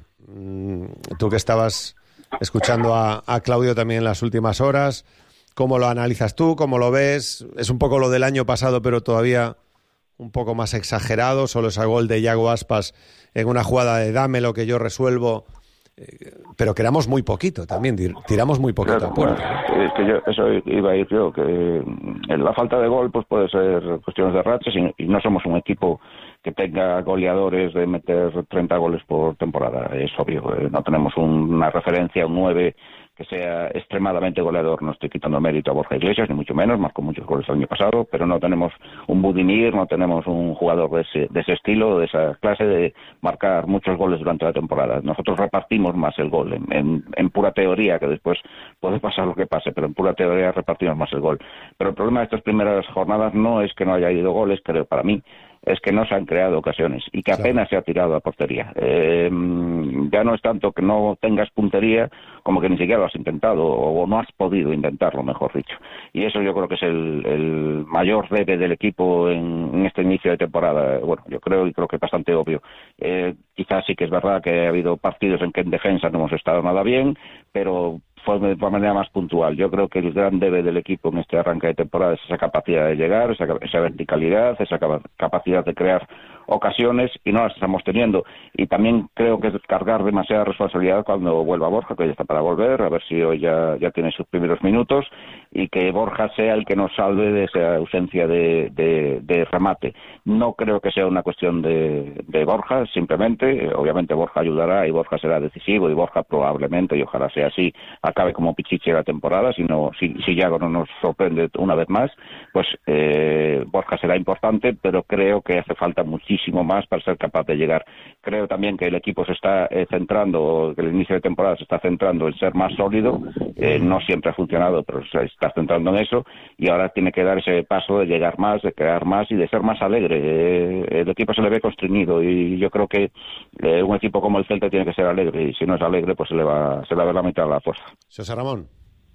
Mm, tú que estabas escuchando a, a Claudio también en las últimas horas, ¿cómo lo analizas tú? ¿Cómo lo ves? Es un poco lo del año pasado, pero todavía un poco más exagerado. Solo ese gol de Iago Aspas en una jugada de dame lo que yo resuelvo, eh, pero que éramos muy poquito también, tiramos muy poquito claro, a puerta. Bueno, es que yo, eso iba a ir yo, que la falta de gol pues puede ser cuestiones de rachas y, y no somos un equipo que tenga goleadores de meter treinta goles por temporada, es obvio. Eh, no tenemos un, una referencia, un nueve que sea extremadamente goleador. No estoy quitando mérito a Borja Iglesias, ni mucho menos, marcó muchos goles el año pasado, pero no tenemos un Budimir, no tenemos un jugador de ese, de ese estilo, de esa clase, de marcar muchos goles durante la temporada. Nosotros repartimos más el gol, en, en, en pura teoría, que después puede pasar lo que pase, pero en pura teoría repartimos más el gol. Pero el problema de estas primeras jornadas no es que no haya ido goles, creo, para mí, es que no se han creado ocasiones y que apenas se ha tirado a portería. Eh, ya no es tanto que no tengas puntería como que ni siquiera lo has intentado o no has podido intentarlo, mejor dicho. Y eso yo creo que es el, el mayor debe del equipo en, en este inicio de temporada. Bueno, yo creo y creo que es bastante obvio. Eh, quizás sí que es verdad que ha habido partidos en que en defensa no hemos estado nada bien, pero fue de manera más puntual. Yo creo que el gran debe del equipo en este arranque de temporada es esa capacidad de llegar, esa, esa verticalidad, esa capacidad de crear ocasiones, y no las estamos teniendo. Y también creo que es cargar demasiada responsabilidad cuando vuelva Borja, que ya está para volver, a ver si hoy ya, ya tiene sus primeros minutos, y que Borja sea el que nos salve de esa ausencia de, de, de remate. No creo que sea una cuestión de, de Borja, simplemente, obviamente Borja ayudará y Borja será decisivo, y Borja probablemente, y ojalá sea así, acabe como Pichichi la temporada, si, no, si, si Iago no nos sorprende una vez más, pues eh, Borja será importante, pero creo que hace falta muchísimo más para ser capaz de llegar. Creo también que el equipo se está eh, centrando, que el inicio de temporada se está centrando en ser más sólido, eh, no siempre ha funcionado, pero se está centrando en eso, y ahora tiene que dar ese paso de llegar más, de crear más y de ser más alegre. Eh, el equipo se le ve constreñido, y yo creo que eh, un equipo como el Celta tiene que ser alegre, y si no es alegre, pues se le va, se le va a ver la mitad de la fuerza. Xosé Ramón.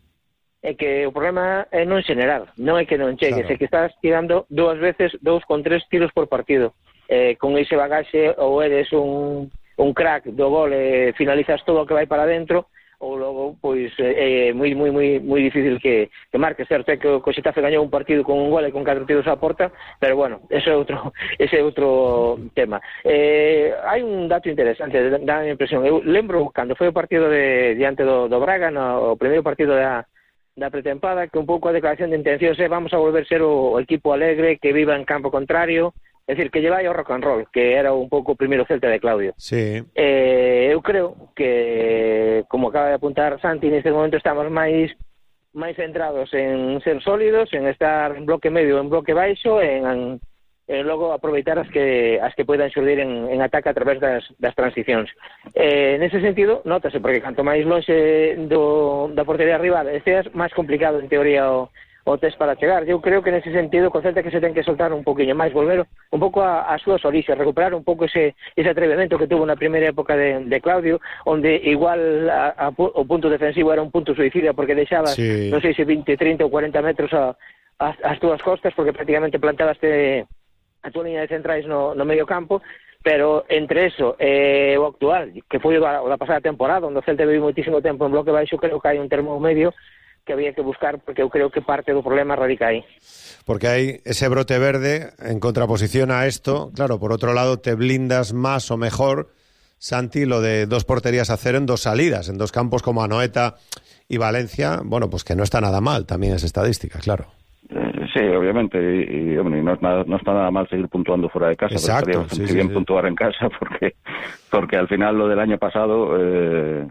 É que o problema é non xenerar, non é que non chegues, Claro. é que estás tirando dúas veces dous con tres tiros por partido. Eh, con ese bagaxe ou eres un, un crack do gol e finalizas todo o que vai para dentro, ou logo pois é moi moi moi moi difícil que, que marque. Certo é que o Xetafe gañou un partido con un gol e con catro tiros á porta, pero bueno, ese é outro ese é outro tema. Eh, hai un dato interesante, dá a impresión. Eu lembro cando foi o partido de diante do, do Braga, no, o primeiro partido da da pretempada, que un pouco a declaración de intencións é vamos a volver ser o, o equipo alegre que viva en campo contrario, é dicir, que lleva o rock and roll, que era un pouco o primeiro Celta de Claudio. Sí. Eh, eu creo que, como acaba de apuntar Santi, neste momento estamos máis máis centrados en ser sólidos, en estar en bloque medio, en bloque baixo, en, en logo aproveitar as que as que poidan xurdir en, en ataque a través das, das transicións. Eh, nese sentido, notase, porque canto máis lonxe do, da portería rival esteas, máis complicado en teoría o, o test para chegar. Eu creo que nese sentido, con Celta que se ten que soltar un poquinho máis, volver un pouco a, a súas orixes, recuperar un pouco ese, ese atrevemento que tuvo na primeira época de, de Claudio, onde igual a, a, o punto defensivo era un punto suicida, porque deixabas, sí. non sei se vinte, trinta ou cuarenta metros a, a, as túas costas, porque prácticamente plantabaste a túa liña de centrais no, no medio campo. Pero entre eso e eh, o actual, que foi o da, o da pasada temporada, onde o Celta vive moitísimo tempo en bloque baixo, creo que hai un termo medio que había que buscar, porque eu creo que parte do problema radica aí. Porque hay ese brote verde en contraposición a esto. Claro, por otro lado, te blindas más o mejor, Santi, lo de dos porterías a cero en dos salidas, en dos campos como Anoeta y Valencia. Bueno, pues que no está nada mal, también es estadística, claro. Eh, sí, obviamente, y, y hombre, no, es nada, no está nada mal seguir puntuando fuera de casa. Exacto, pero estaría sí, bien sí, puntuar en casa, porque, porque al final lo del año pasado... Eh,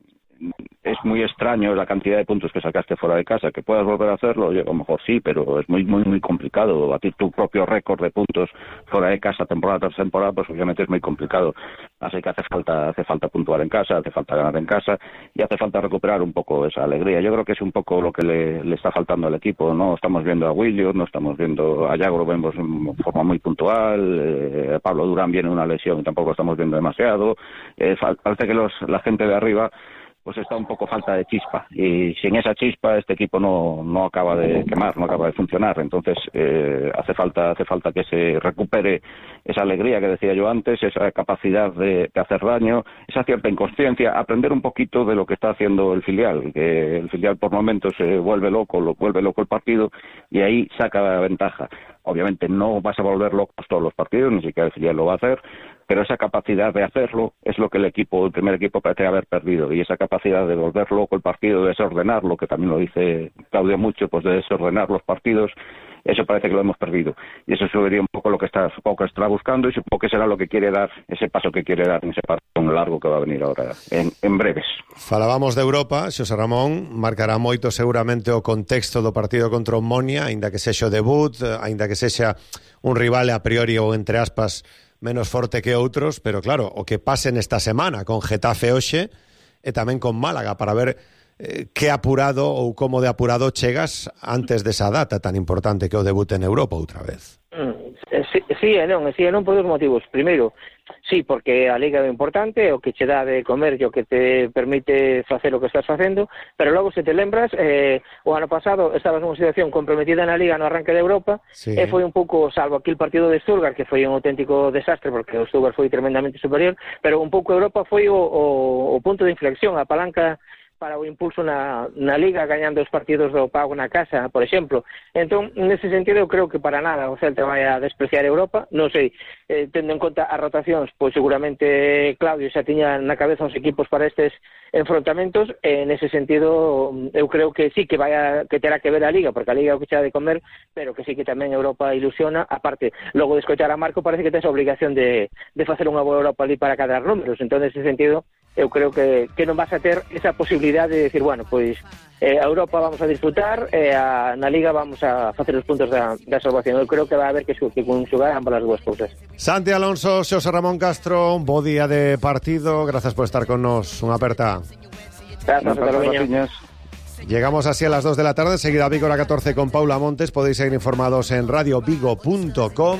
es muy extraño la cantidad de puntos que sacaste fuera de casa. Que puedas volver a hacerlo, oye, a lo mejor sí, pero es muy muy muy complicado. Batir tu propio récord de puntos fuera de casa temporada tras temporada, pues obviamente es muy complicado. Así que hace falta hace falta puntuar en casa, hace falta ganar en casa y hace falta recuperar un poco esa alegría. Yo creo que es un poco lo que le, le está faltando al equipo. No estamos viendo a Williams, no estamos viendo a Yago, lo vemos en forma muy puntual. Eh, Pablo Durán viene una lesión y tampoco lo estamos viendo demasiado. Eh, parece que los, la gente de arriba pues está un poco falta de chispa, y sin esa chispa este equipo no, no acaba de quemar, no acaba de funcionar. Entonces eh, hace falta hace falta que se recupere esa alegría que decía yo antes, esa capacidad de, de hacer daño, esa cierta inconsciencia, aprender un poquito de lo que está haciendo el filial, que el filial por momentos se vuelve loco, lo vuelve loco el partido y ahí saca ventaja. Obviamente no vas a volver locos todos los partidos, ni siquiera el filial lo va a hacer, pero esa capacidad de hacerlo es lo que el equipo, el primer equipo parece haber perdido, y esa capacidad de volver loco el partido, de desordenarlo, que también lo dice Claudio mucho, pues de desordenar los partidos, eso parece que lo hemos perdido, y eso sería un poco lo que está, supongo que está buscando, y supongo que será lo que quiere dar, ese paso que quiere dar en ese paso largo que va a venir ahora en, en breves. Falábamos de Europa, Xosé Ramón, marcará moito seguramente o contexto do partido contra o Monia, aínda que sexa o debut, aínda que sexa un rival a priori ou entre aspas menos forte que outros, pero claro, o que pase nesta semana con Getafe hoxe e tamén con Málaga para ver eh, que apurado ou como de apurado chegas antes desa data tan importante que o debut en Europa outra vez. Mm, sí, sí e non, sí e non por dos motivos. Primeiro, sí, porque a Liga é importante, o que che dá de comer e o que te permite facer o que estás facendo, pero logo se te lembras, eh, o ano pasado estabas nunha situación comprometida na Liga no arranque de Europa, sí. E foi un pouco, salvo aquí el partido de Stuttgart, que foi un auténtico desastre, porque o Stuttgart foi tremendamente superior, pero un pouco Europa foi o, o, o punto de inflexión, a palanca para o impulso na, na Liga, gañando os partidos do pago na casa, por exemplo. Entón, nese sentido, eu creo que para nada o Celta vai a despreciar Europa. Non sei, eh, tendo en conta as rotacións, pois seguramente Claudio xa tiña na cabeza os equipos para estes enfrontamentos, e nese sentido eu creo que sí que vai a, que terá que ver a Liga, porque a Liga é o que xa de comer, pero que sí que tamén Europa ilusiona. Aparte, logo de escoitar a Marco, parece que tes a obligación de, de facer unha boa Europa ali para cadrar números. Entón, nese sentido, eu creo que, que non vas a ter esa posibilidad de decir, bueno, pois eh, a Europa vamos a disfrutar, e eh, a, na Liga vamos a facer os puntos da, da salvación. Eu creo que vai haber que, que conxugar ambas as dúas cousas. Santi Alonso, Xosé Ramón Castro, un bo día de partido, gracias por estar con nos, unha aperta. Gracias, gracias. Llegamos así a las dos de la tarde, seguida Vigo a la catorce con Paula Montes. Podéis seguir informados en radio vigo punto com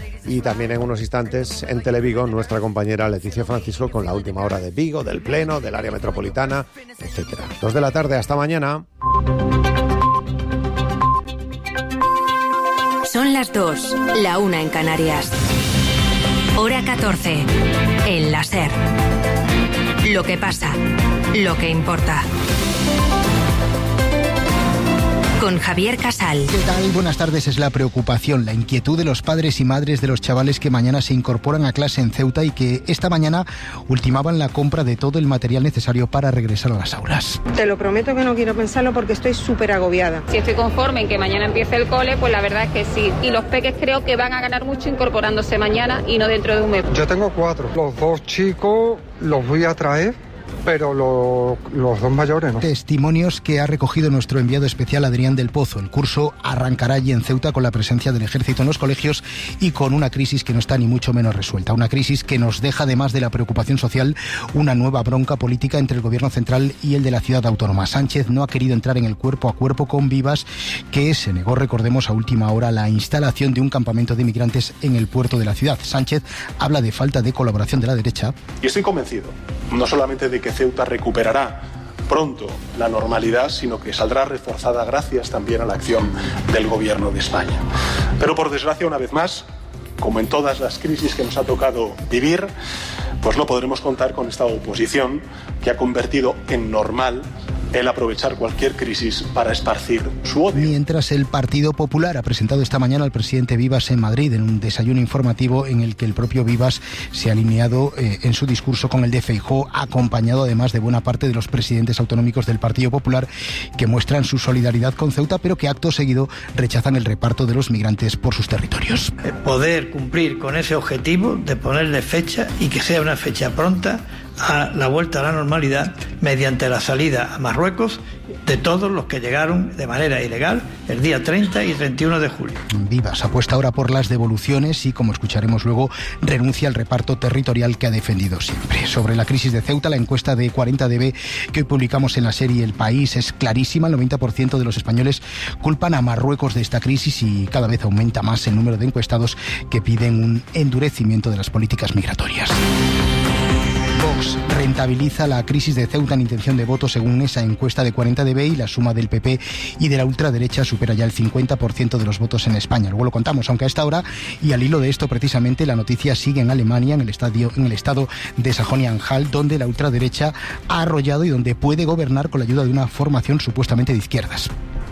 y también en unos instantes en Televigo nuestra compañera Leticia Francisco con la última hora de Vigo, del Pleno, del área metropolitana, etcétera. dos de la tarde, hasta mañana. Son las dos, la una en Canarias. Hora catorce, en la SER. Lo que pasa, lo que importa. Con Javier Casal. ¿Qué tal? Buenas tardes. Es la preocupación, la inquietud de los padres y madres de los chavales que mañana se incorporan a clase en Ceuta y que esta mañana ultimaban la compra de todo el material necesario para regresar a las aulas. Te lo prometo que no quiero pensarlo porque estoy súper agobiada. Si estoy conforme en que mañana empiece el cole, pues la verdad es que sí. Y los peques creo que van a ganar mucho incorporándose mañana y no dentro de un mes. Yo tengo cuatro. Los dos chicos los voy a traer, pero lo, los dos mayores no. Testimonios que ha recogido nuestro enviado especial Adrián del Pozo. El curso arrancará allí en Ceuta con la presencia del ejército en los colegios y con una crisis que no está ni mucho menos resuelta. Una crisis que nos deja, además de la preocupación social, una nueva bronca política entre el gobierno central y el de la ciudad autónoma. Sánchez no ha querido entrar en el cuerpo a cuerpo con Vivas, que se negó, recordemos, a última hora la instalación de un campamento de migrantes en el puerto de la ciudad. Sánchez habla de falta de colaboración de la derecha. Y estoy convencido, no solamente de que Ceuta recuperará pronto la normalidad, sino que saldrá reforzada gracias también a la acción del Gobierno de España. Pero por desgracia, una vez más, como en todas las crisis que nos ha tocado vivir, pues no podremos contar con esta oposición que ha convertido en normal el aprovechar cualquier crisis para esparcir su odio. Mientras el Partido Popular ha presentado esta mañana al presidente Vivas en Madrid en un desayuno informativo en el que el propio Vivas se ha alineado eh, en su discurso con el de Feijóo, acompañado además de buena parte de los presidentes autonómicos del Partido Popular que muestran su solidaridad con Ceuta, pero que acto seguido rechazan el reparto de los migrantes por sus territorios. Poder cumplir con ese objetivo de ponerle fecha y que sea una fecha pronta a la vuelta a la normalidad mediante la salida a Marruecos de todos los que llegaron de manera ilegal el día treinta y treinta y uno de julio. Vivas apuesta ahora por las devoluciones y, como escucharemos luego, renuncia al reparto territorial que ha defendido siempre. Sobre la crisis de Ceuta, la encuesta de cuarenta D B que hoy publicamos en la serie El País es clarísima. El noventa por ciento de los españoles culpan a Marruecos de esta crisis y cada vez aumenta más el número de encuestados que piden un endurecimiento de las políticas migratorias. Vox rentabiliza la crisis de Ceuta en intención de voto según esa encuesta de cuarenta D B y la suma del P P y de la ultraderecha supera ya el cincuenta por ciento de los votos en España. Luego lo contamos, aunque a esta hora, y al hilo de esto precisamente, la noticia sigue en Alemania, en el, estadio, en el estado de Sajonia-Anhalt, donde la ultraderecha ha arrollado y donde puede gobernar con la ayuda de una formación supuestamente de izquierdas.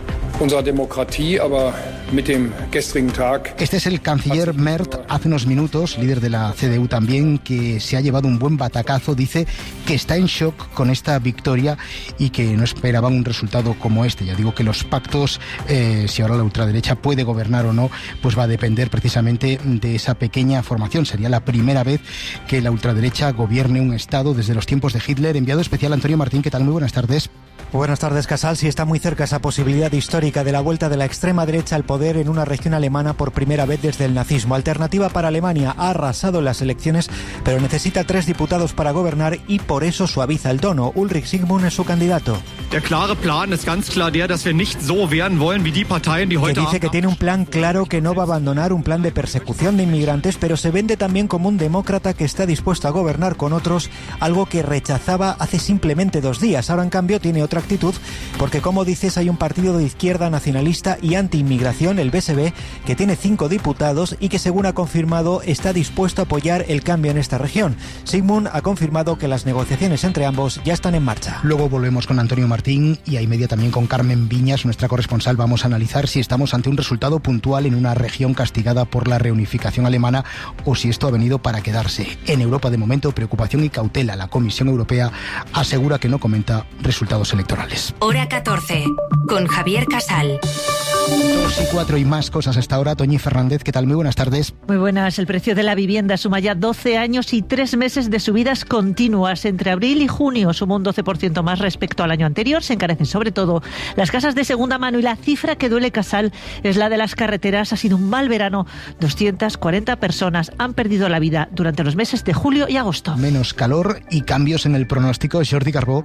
Este es el canciller Merz, hace unos minutos, líder de la C D U también, que se ha llevado un buen batacazo. Dice que está en shock con esta victoria y que no esperaban un resultado como este. Ya digo que los pactos, eh, si ahora la ultraderecha puede gobernar o no, pues va a depender precisamente de esa pequeña formación. Sería la primera vez que la ultraderecha gobierne un estado desde los tiempos de Hitler. Enviado especial Antonio Martín, ¿qué tal? Muy buenas tardes. Buenas tardes, Casal. Sí, está muy cerca esa posibilidad histórica de la vuelta de la extrema derecha al poder en una región alemana por primera vez desde el nazismo. Alternativa para Alemania ha arrasado en las elecciones, pero necesita tres diputados para gobernar y por eso suaviza el tono. Ulrich Sigmund es su candidato. Der klare Plan ist ganz klar der, dass wir nicht so werden wollen wie die Parteien, die heute que dice que tiene un plan claro, que no va a abandonar un plan de persecución de inmigrantes, pero se vende también como un demócrata que está dispuesto a gobernar con otros, algo que rechazaba hace simplemente dos días. Ahora, en cambio, tiene otra actitud, porque como dices, hay un partido de izquierda nacionalista y anti-inmigración, el B S B, que tiene cinco diputados y que, según ha confirmado, está dispuesto a apoyar el cambio en esta región. Sigmund ha confirmado que las negociaciones entre ambos ya están en marcha. Luego volvemos con Antonio Martín y a y media también con Carmen Viñas, nuestra corresponsal. Vamos a analizar si estamos ante un resultado puntual en una región castigada por la reunificación alemana o si esto ha venido para quedarse. En Europa, de momento, preocupación y cautela. La Comisión Europea asegura que no comenta resultados electorales. Hora catorce, con Javier Casal. Dos y cuatro y más cosas hasta ahora. Toñi Fernández, ¿qué tal? Muy buenas tardes. Muy buenas. El precio de la vivienda suma ya doce años y tres meses de subidas continuas. Entre abril y junio sumó un doce por ciento más respecto al año anterior. Se encarecen sobre todo las casas de segunda mano y la cifra que duele, Casal, es la de las carreteras. Ha sido un mal verano. doscientas cuarenta personas han perdido la vida durante los meses de julio y agosto. Menos calor y cambios en el pronóstico. Jordi Carbó.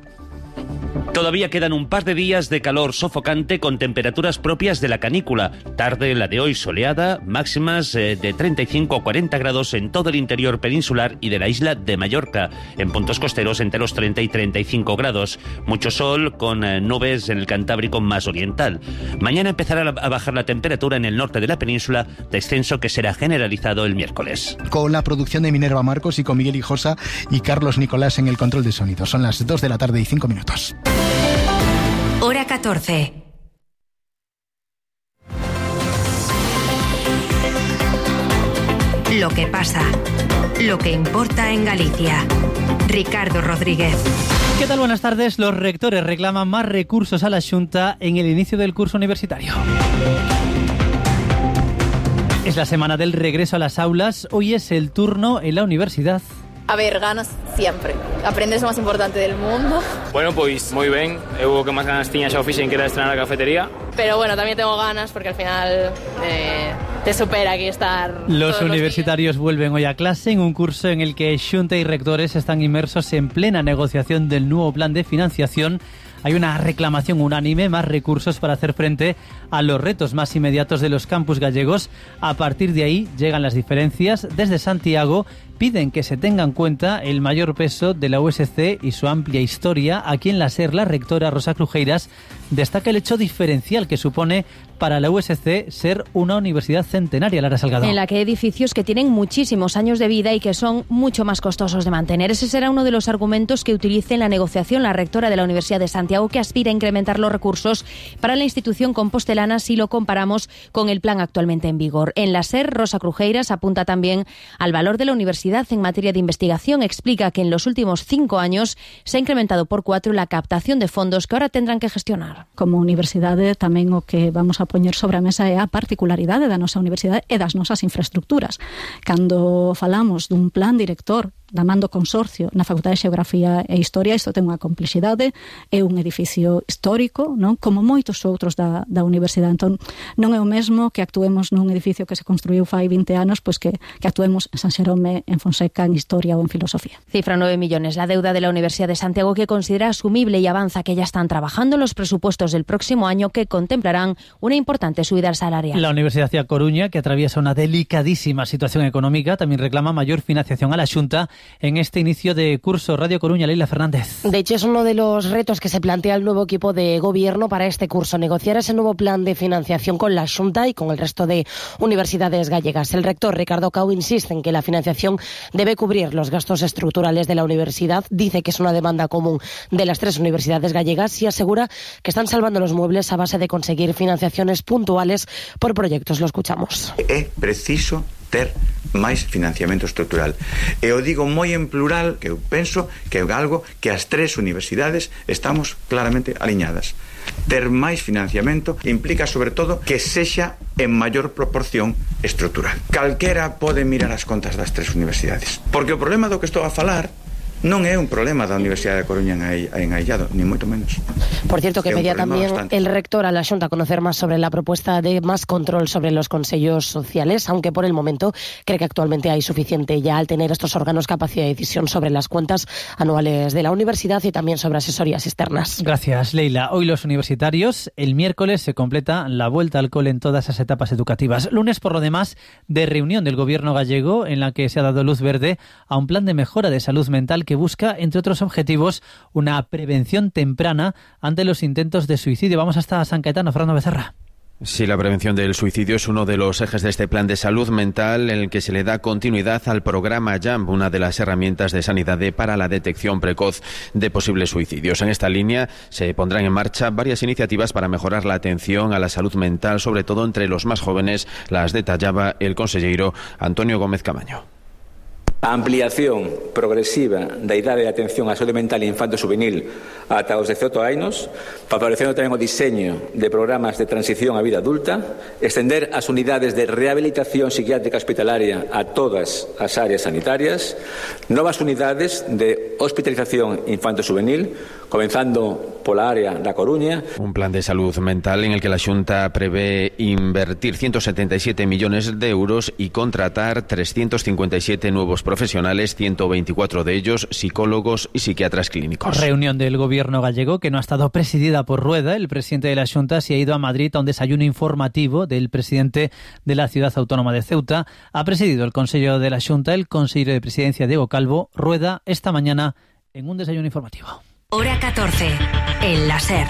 Todavía quedan un par de días de calor sofocante con temperaturas propias de la canícula. Tarde la de hoy soleada, máximas eh, de treinta y cinco a cuarenta grados en todo el interior peninsular y de la isla de Mallorca. En puntos costeros entre los treinta y treinta y cinco grados. Mucho sol con eh, nubes en el Cantábrico más oriental. Mañana empezará a bajar la temperatura en el norte de la península, descenso que será generalizado el miércoles. Con la producción de Minerva Marcos y con Miguel Hijosa y Carlos Nicolás en el control de sonido. Son las dos de la tarde y cinco minutos. Hora catorce. Lo que pasa, lo que importa en Galicia. Ricardo Rodríguez. ¿Qué tal? Buenas tardes. Los rectores reclaman más recursos a la Xunta en el inicio del curso universitario. Es la semana del regreso a las aulas. Hoy es el turno en la universidad. A ver, ganas siempre. Aprender es lo más importante del mundo. Bueno, pues muy bien. Eu que máis ganas tiña xa o fixen que era estrenar a cafetería. Pero bueno, también tengo ganas porque al final eh, te supera aquí estar. Los universitarios los vuelven hoy a clase en un curso en el que Xunta y rectores están inmersos en plena negociación del nuevo plan de financiación. Hay una reclamación unánime, más recursos para hacer frente a los retos más inmediatos de los campus gallegos. A partir de ahí llegan las diferencias. Desde Santiago piden que se tenga en cuenta el mayor peso de la U S C y su amplia historia. Aquí en la SER, la rectora Rosa Crujeiras destaca el hecho diferencial que supone para la U S C ser una universidad centenaria, Lara Salgado. En la que hay edificios que tienen muchísimos años de vida y que son mucho más costosos de mantener. Ese será uno de los argumentos que utilice en la negociación la rectora de la Universidad de Santiago, que aspira a incrementar los recursos para la institución compostelana si lo comparamos con el plan actualmente en vigor. En la SER, Rosa Crujeiras apunta también al valor de la universidad en materia de investigación. Explica que en los últimos cinco años se ha incrementado por cuatro la captación de fondos que ahora tendrán que gestionar. Como universidade tamén o que vamos a poñer sobre a mesa é a particularidade da nosa universidade e das nosas infraestructuras. Cando falamos dun plan director da man do consorcio na Facultade de Xeografía e Historia, isto ten unha complexidade, é un edificio histórico, non? Como moitos outros da, da universidade. Entón, non é o mesmo que actuemos nun edificio que se construiu fai vinte anos, pois que, que actuemos en San Xerome, en Fonseca, en Historia ou en Filosofía. Cifra nueve millones la deuda de la Universidad de Santiago, que considera asumible y avanza que ya están trabajando en los presupuestos del próximo año, que contemplarán una importante subida salarial. La Universidad de Coruña, que atraviesa una delicadísima situación económica, también reclama mayor financiación a la Xunta en este inicio de curso. Radio Coruña, Leila Fernández. De hecho, es uno de los retos que se plantea el nuevo equipo de gobierno para este curso, negociar ese nuevo plan de financiación con la Xunta y con el resto de universidades gallegas. El rector Ricardo Cao insiste en que la financiación debe cubrir los gastos estructurales de la universidad. Dice que es una demanda común de las tres universidades gallegas y asegura que están salvando los muebles a base de conseguir financiaciones puntuales por proyectos. Lo escuchamos. É preciso ter máis financiamento estructural. E o digo moi en plural, que eu penso que é algo que as tres universidades estamos claramente aliñadas. Ter máis financiamento implica, sobre todo, que sexa en maior proporción estructural. Calquera pode mirar as contas das tres universidades. Porque o problema do que estou a falar non é un problema da Universidade de Coruña en Aillado, ni moito menos. Por cierto, que pedía también bastante. El rector a la Xunta conocer más sobre la propuesta de más control sobre los consellos sociales, aunque por el momento cree que actualmente hay suficiente ya al tener estos órganos capacidad de decisión sobre las cuentas anuales de la universidad y también sobre asesorías externas. Gracias, Leila. Hoy los universitarios, el miércoles se completa la vuelta al cole en todas esas etapas educativas. Lunes, por lo demás, de reunión del gobierno gallego en la que se ha dado luz verde a un plan de mejora de salud mental que busca, entre otros objetivos, una prevención temprana ante los intentos de suicidio. Vamos hasta San Caetano, Fernando Becerra. Sí, la prevención del suicidio es uno de los ejes de este plan de salud mental en el que se le da continuidad al programa JAMP, una de las herramientas de Sanidade para la detección precoz de posibles suicidios. En esta línea se pondrán en marcha varias iniciativas para mejorar la atención a la salud mental, sobre todo entre los más jóvenes. Las detallaba el conselleiro Antonio Gómez Camaño. A ampliación progresiva da idade de atención á saúde mental e infanto juvenil ata os dezaoito anos, favorecendo tamén o diseño de programas de transición á vida adulta, extender as unidades de rehabilitación psiquiátrica hospitalaria a todas as áreas sanitarias, novas unidades de hospitalización infanto juvenil, comenzando pola área da Coruña. Un plan de salud mental en el que la Xunta prevé invertir ciento setenta y siete millones de euros y contratar trescientos cincuenta y siete nuevos profesionales, ciento veinticuatro de ellos psicólogos y psiquiatras clínicos. Reunión del gobierno gallego que no ha estado presidida por Rueda. El presidente de la Xunta se ha ido a Madrid a un desayuno informativo del presidente de la ciudad autónoma de Ceuta. Ha presidido el Consejo de la Xunta el consejero de presidencia Diego Calvo. Rueda esta mañana en un desayuno informativo. Hora catorce, en la SER.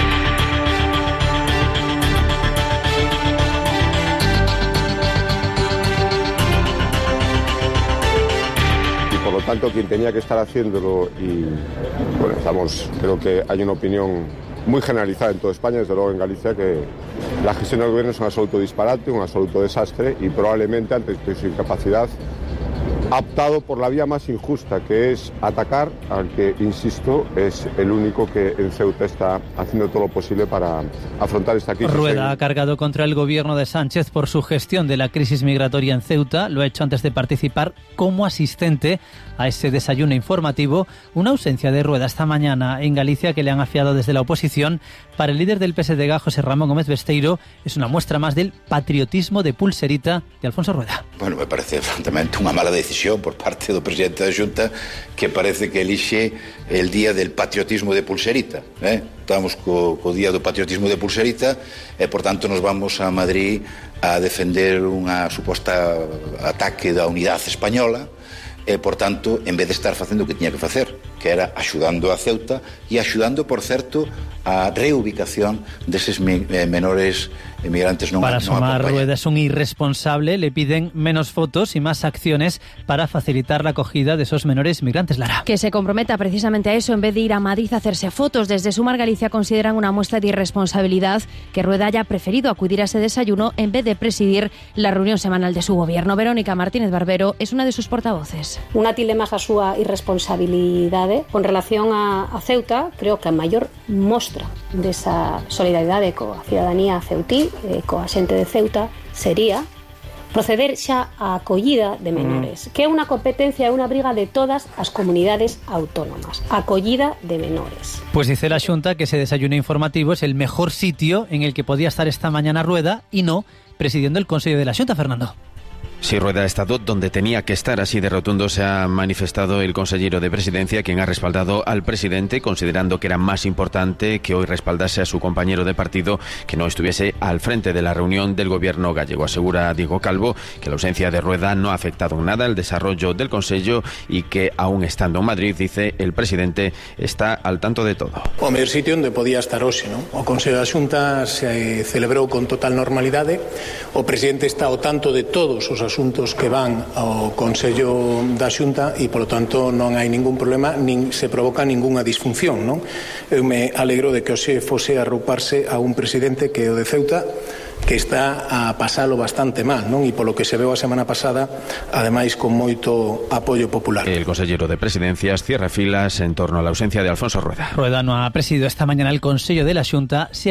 Y por lo tanto, quien tenía que estar haciéndolo, y bueno, estamos, creo que hay una opinión muy generalizada en toda España, desde luego en Galicia, que la gestión del gobierno es un absoluto disparate, un absoluto desastre, y probablemente ante su incapacidad ha optado por la vía más injusta, que es atacar al que, insisto, es el único que en Ceuta está haciendo todo lo posible para afrontar esta crisis. Rueda ha cargado contra el gobierno de Sánchez por su gestión de la crisis migratoria en Ceuta. Lo ha hecho antes de participar como asistente a ese desayuno informativo. Una ausencia de Rueda esta mañana en Galicia que le han afiado desde la oposición. Para el líder del P S D G, José Ramón Gómez Besteiro, es una muestra más del patriotismo de pulserita de Alfonso Rueda. Bueno, me parece francamente unha mala decisión por parte do presidente da Xunta, que parece que elixe el día del patriotismo de pulserita, eh? Estamos co, co día do patriotismo de pulserita e, por tanto, nos vamos a Madrid a defender unha suposta ataque da unidade española, e, por tanto, en vez de estar facendo o que tiña que facer, que era axudando a Ceuta e axudando, por certo, a reubicación deses menores emigrantes non Para non Sumar, acompañados. Rueda es un irresponsable, le piden menos fotos y más acciones para facilitar la acogida de esos menores migrantes. Lara. Que se comprometa precisamente a eso en vez de ir a Madrid a hacerse fotos. Desde Sumar Galicia consideran una muestra de irresponsabilidad que Rueda haya preferido acudir a ese desayuno en vez de presidir la reunión semanal de su gobierno. Verónica Martínez Barbero es una de sus portavoces. Unha tilde máis a súa irresponsabilidade con relación a, a Ceuta. Creo que a maior mostra desa solidaridade coa cidadanía ceutí, eh, coa xente de Ceuta, sería proceder xa á acollida de menores, que é unha competencia e unha briga de todas as comunidades autónomas. Acollida de menores. Pues dice la Xunta que ese desayuno informativo es el mejor sitio en el que podía estar esta mañana Rueda y no presidiendo el Consejo de la Xunta, Fernando. Sí, Rueda ha estado donde tenía que estar, así de rotundo se ha manifestado el consejero de Presidencia, quien ha respaldado al presidente, considerando que era más importante que hoy respaldase a su compañero de partido que no estuviese al frente de la reunión del gobierno gallego. Asegura Diego Calvo que la ausencia de Rueda no ha afectado en nada el desarrollo del Consello y que, aún estando en Madrid, dice el presidente, está al tanto de todo. O mellor sitio onde podía estar hoxe, non? O Consello da Xunta se celebrou con total normalidade, o presidente está ao tanto de todos os asuntos que van ao Consello da Xunta e, polo tanto, non hai ningún problema, nin se provoca ningunha disfunción, non? Eu me alegro de que hoxe fose a arrouparse a un presidente que é o de Ceuta, que está a pasalo bastante mal, non? E polo que se veu a semana pasada, ademais con moito apoio popular. El consejero de Presidencias cierra filas en torno a la ausencia de Alfonso Rueda. Rueda no ha presidido esta mañana el Consejo de la Xunta.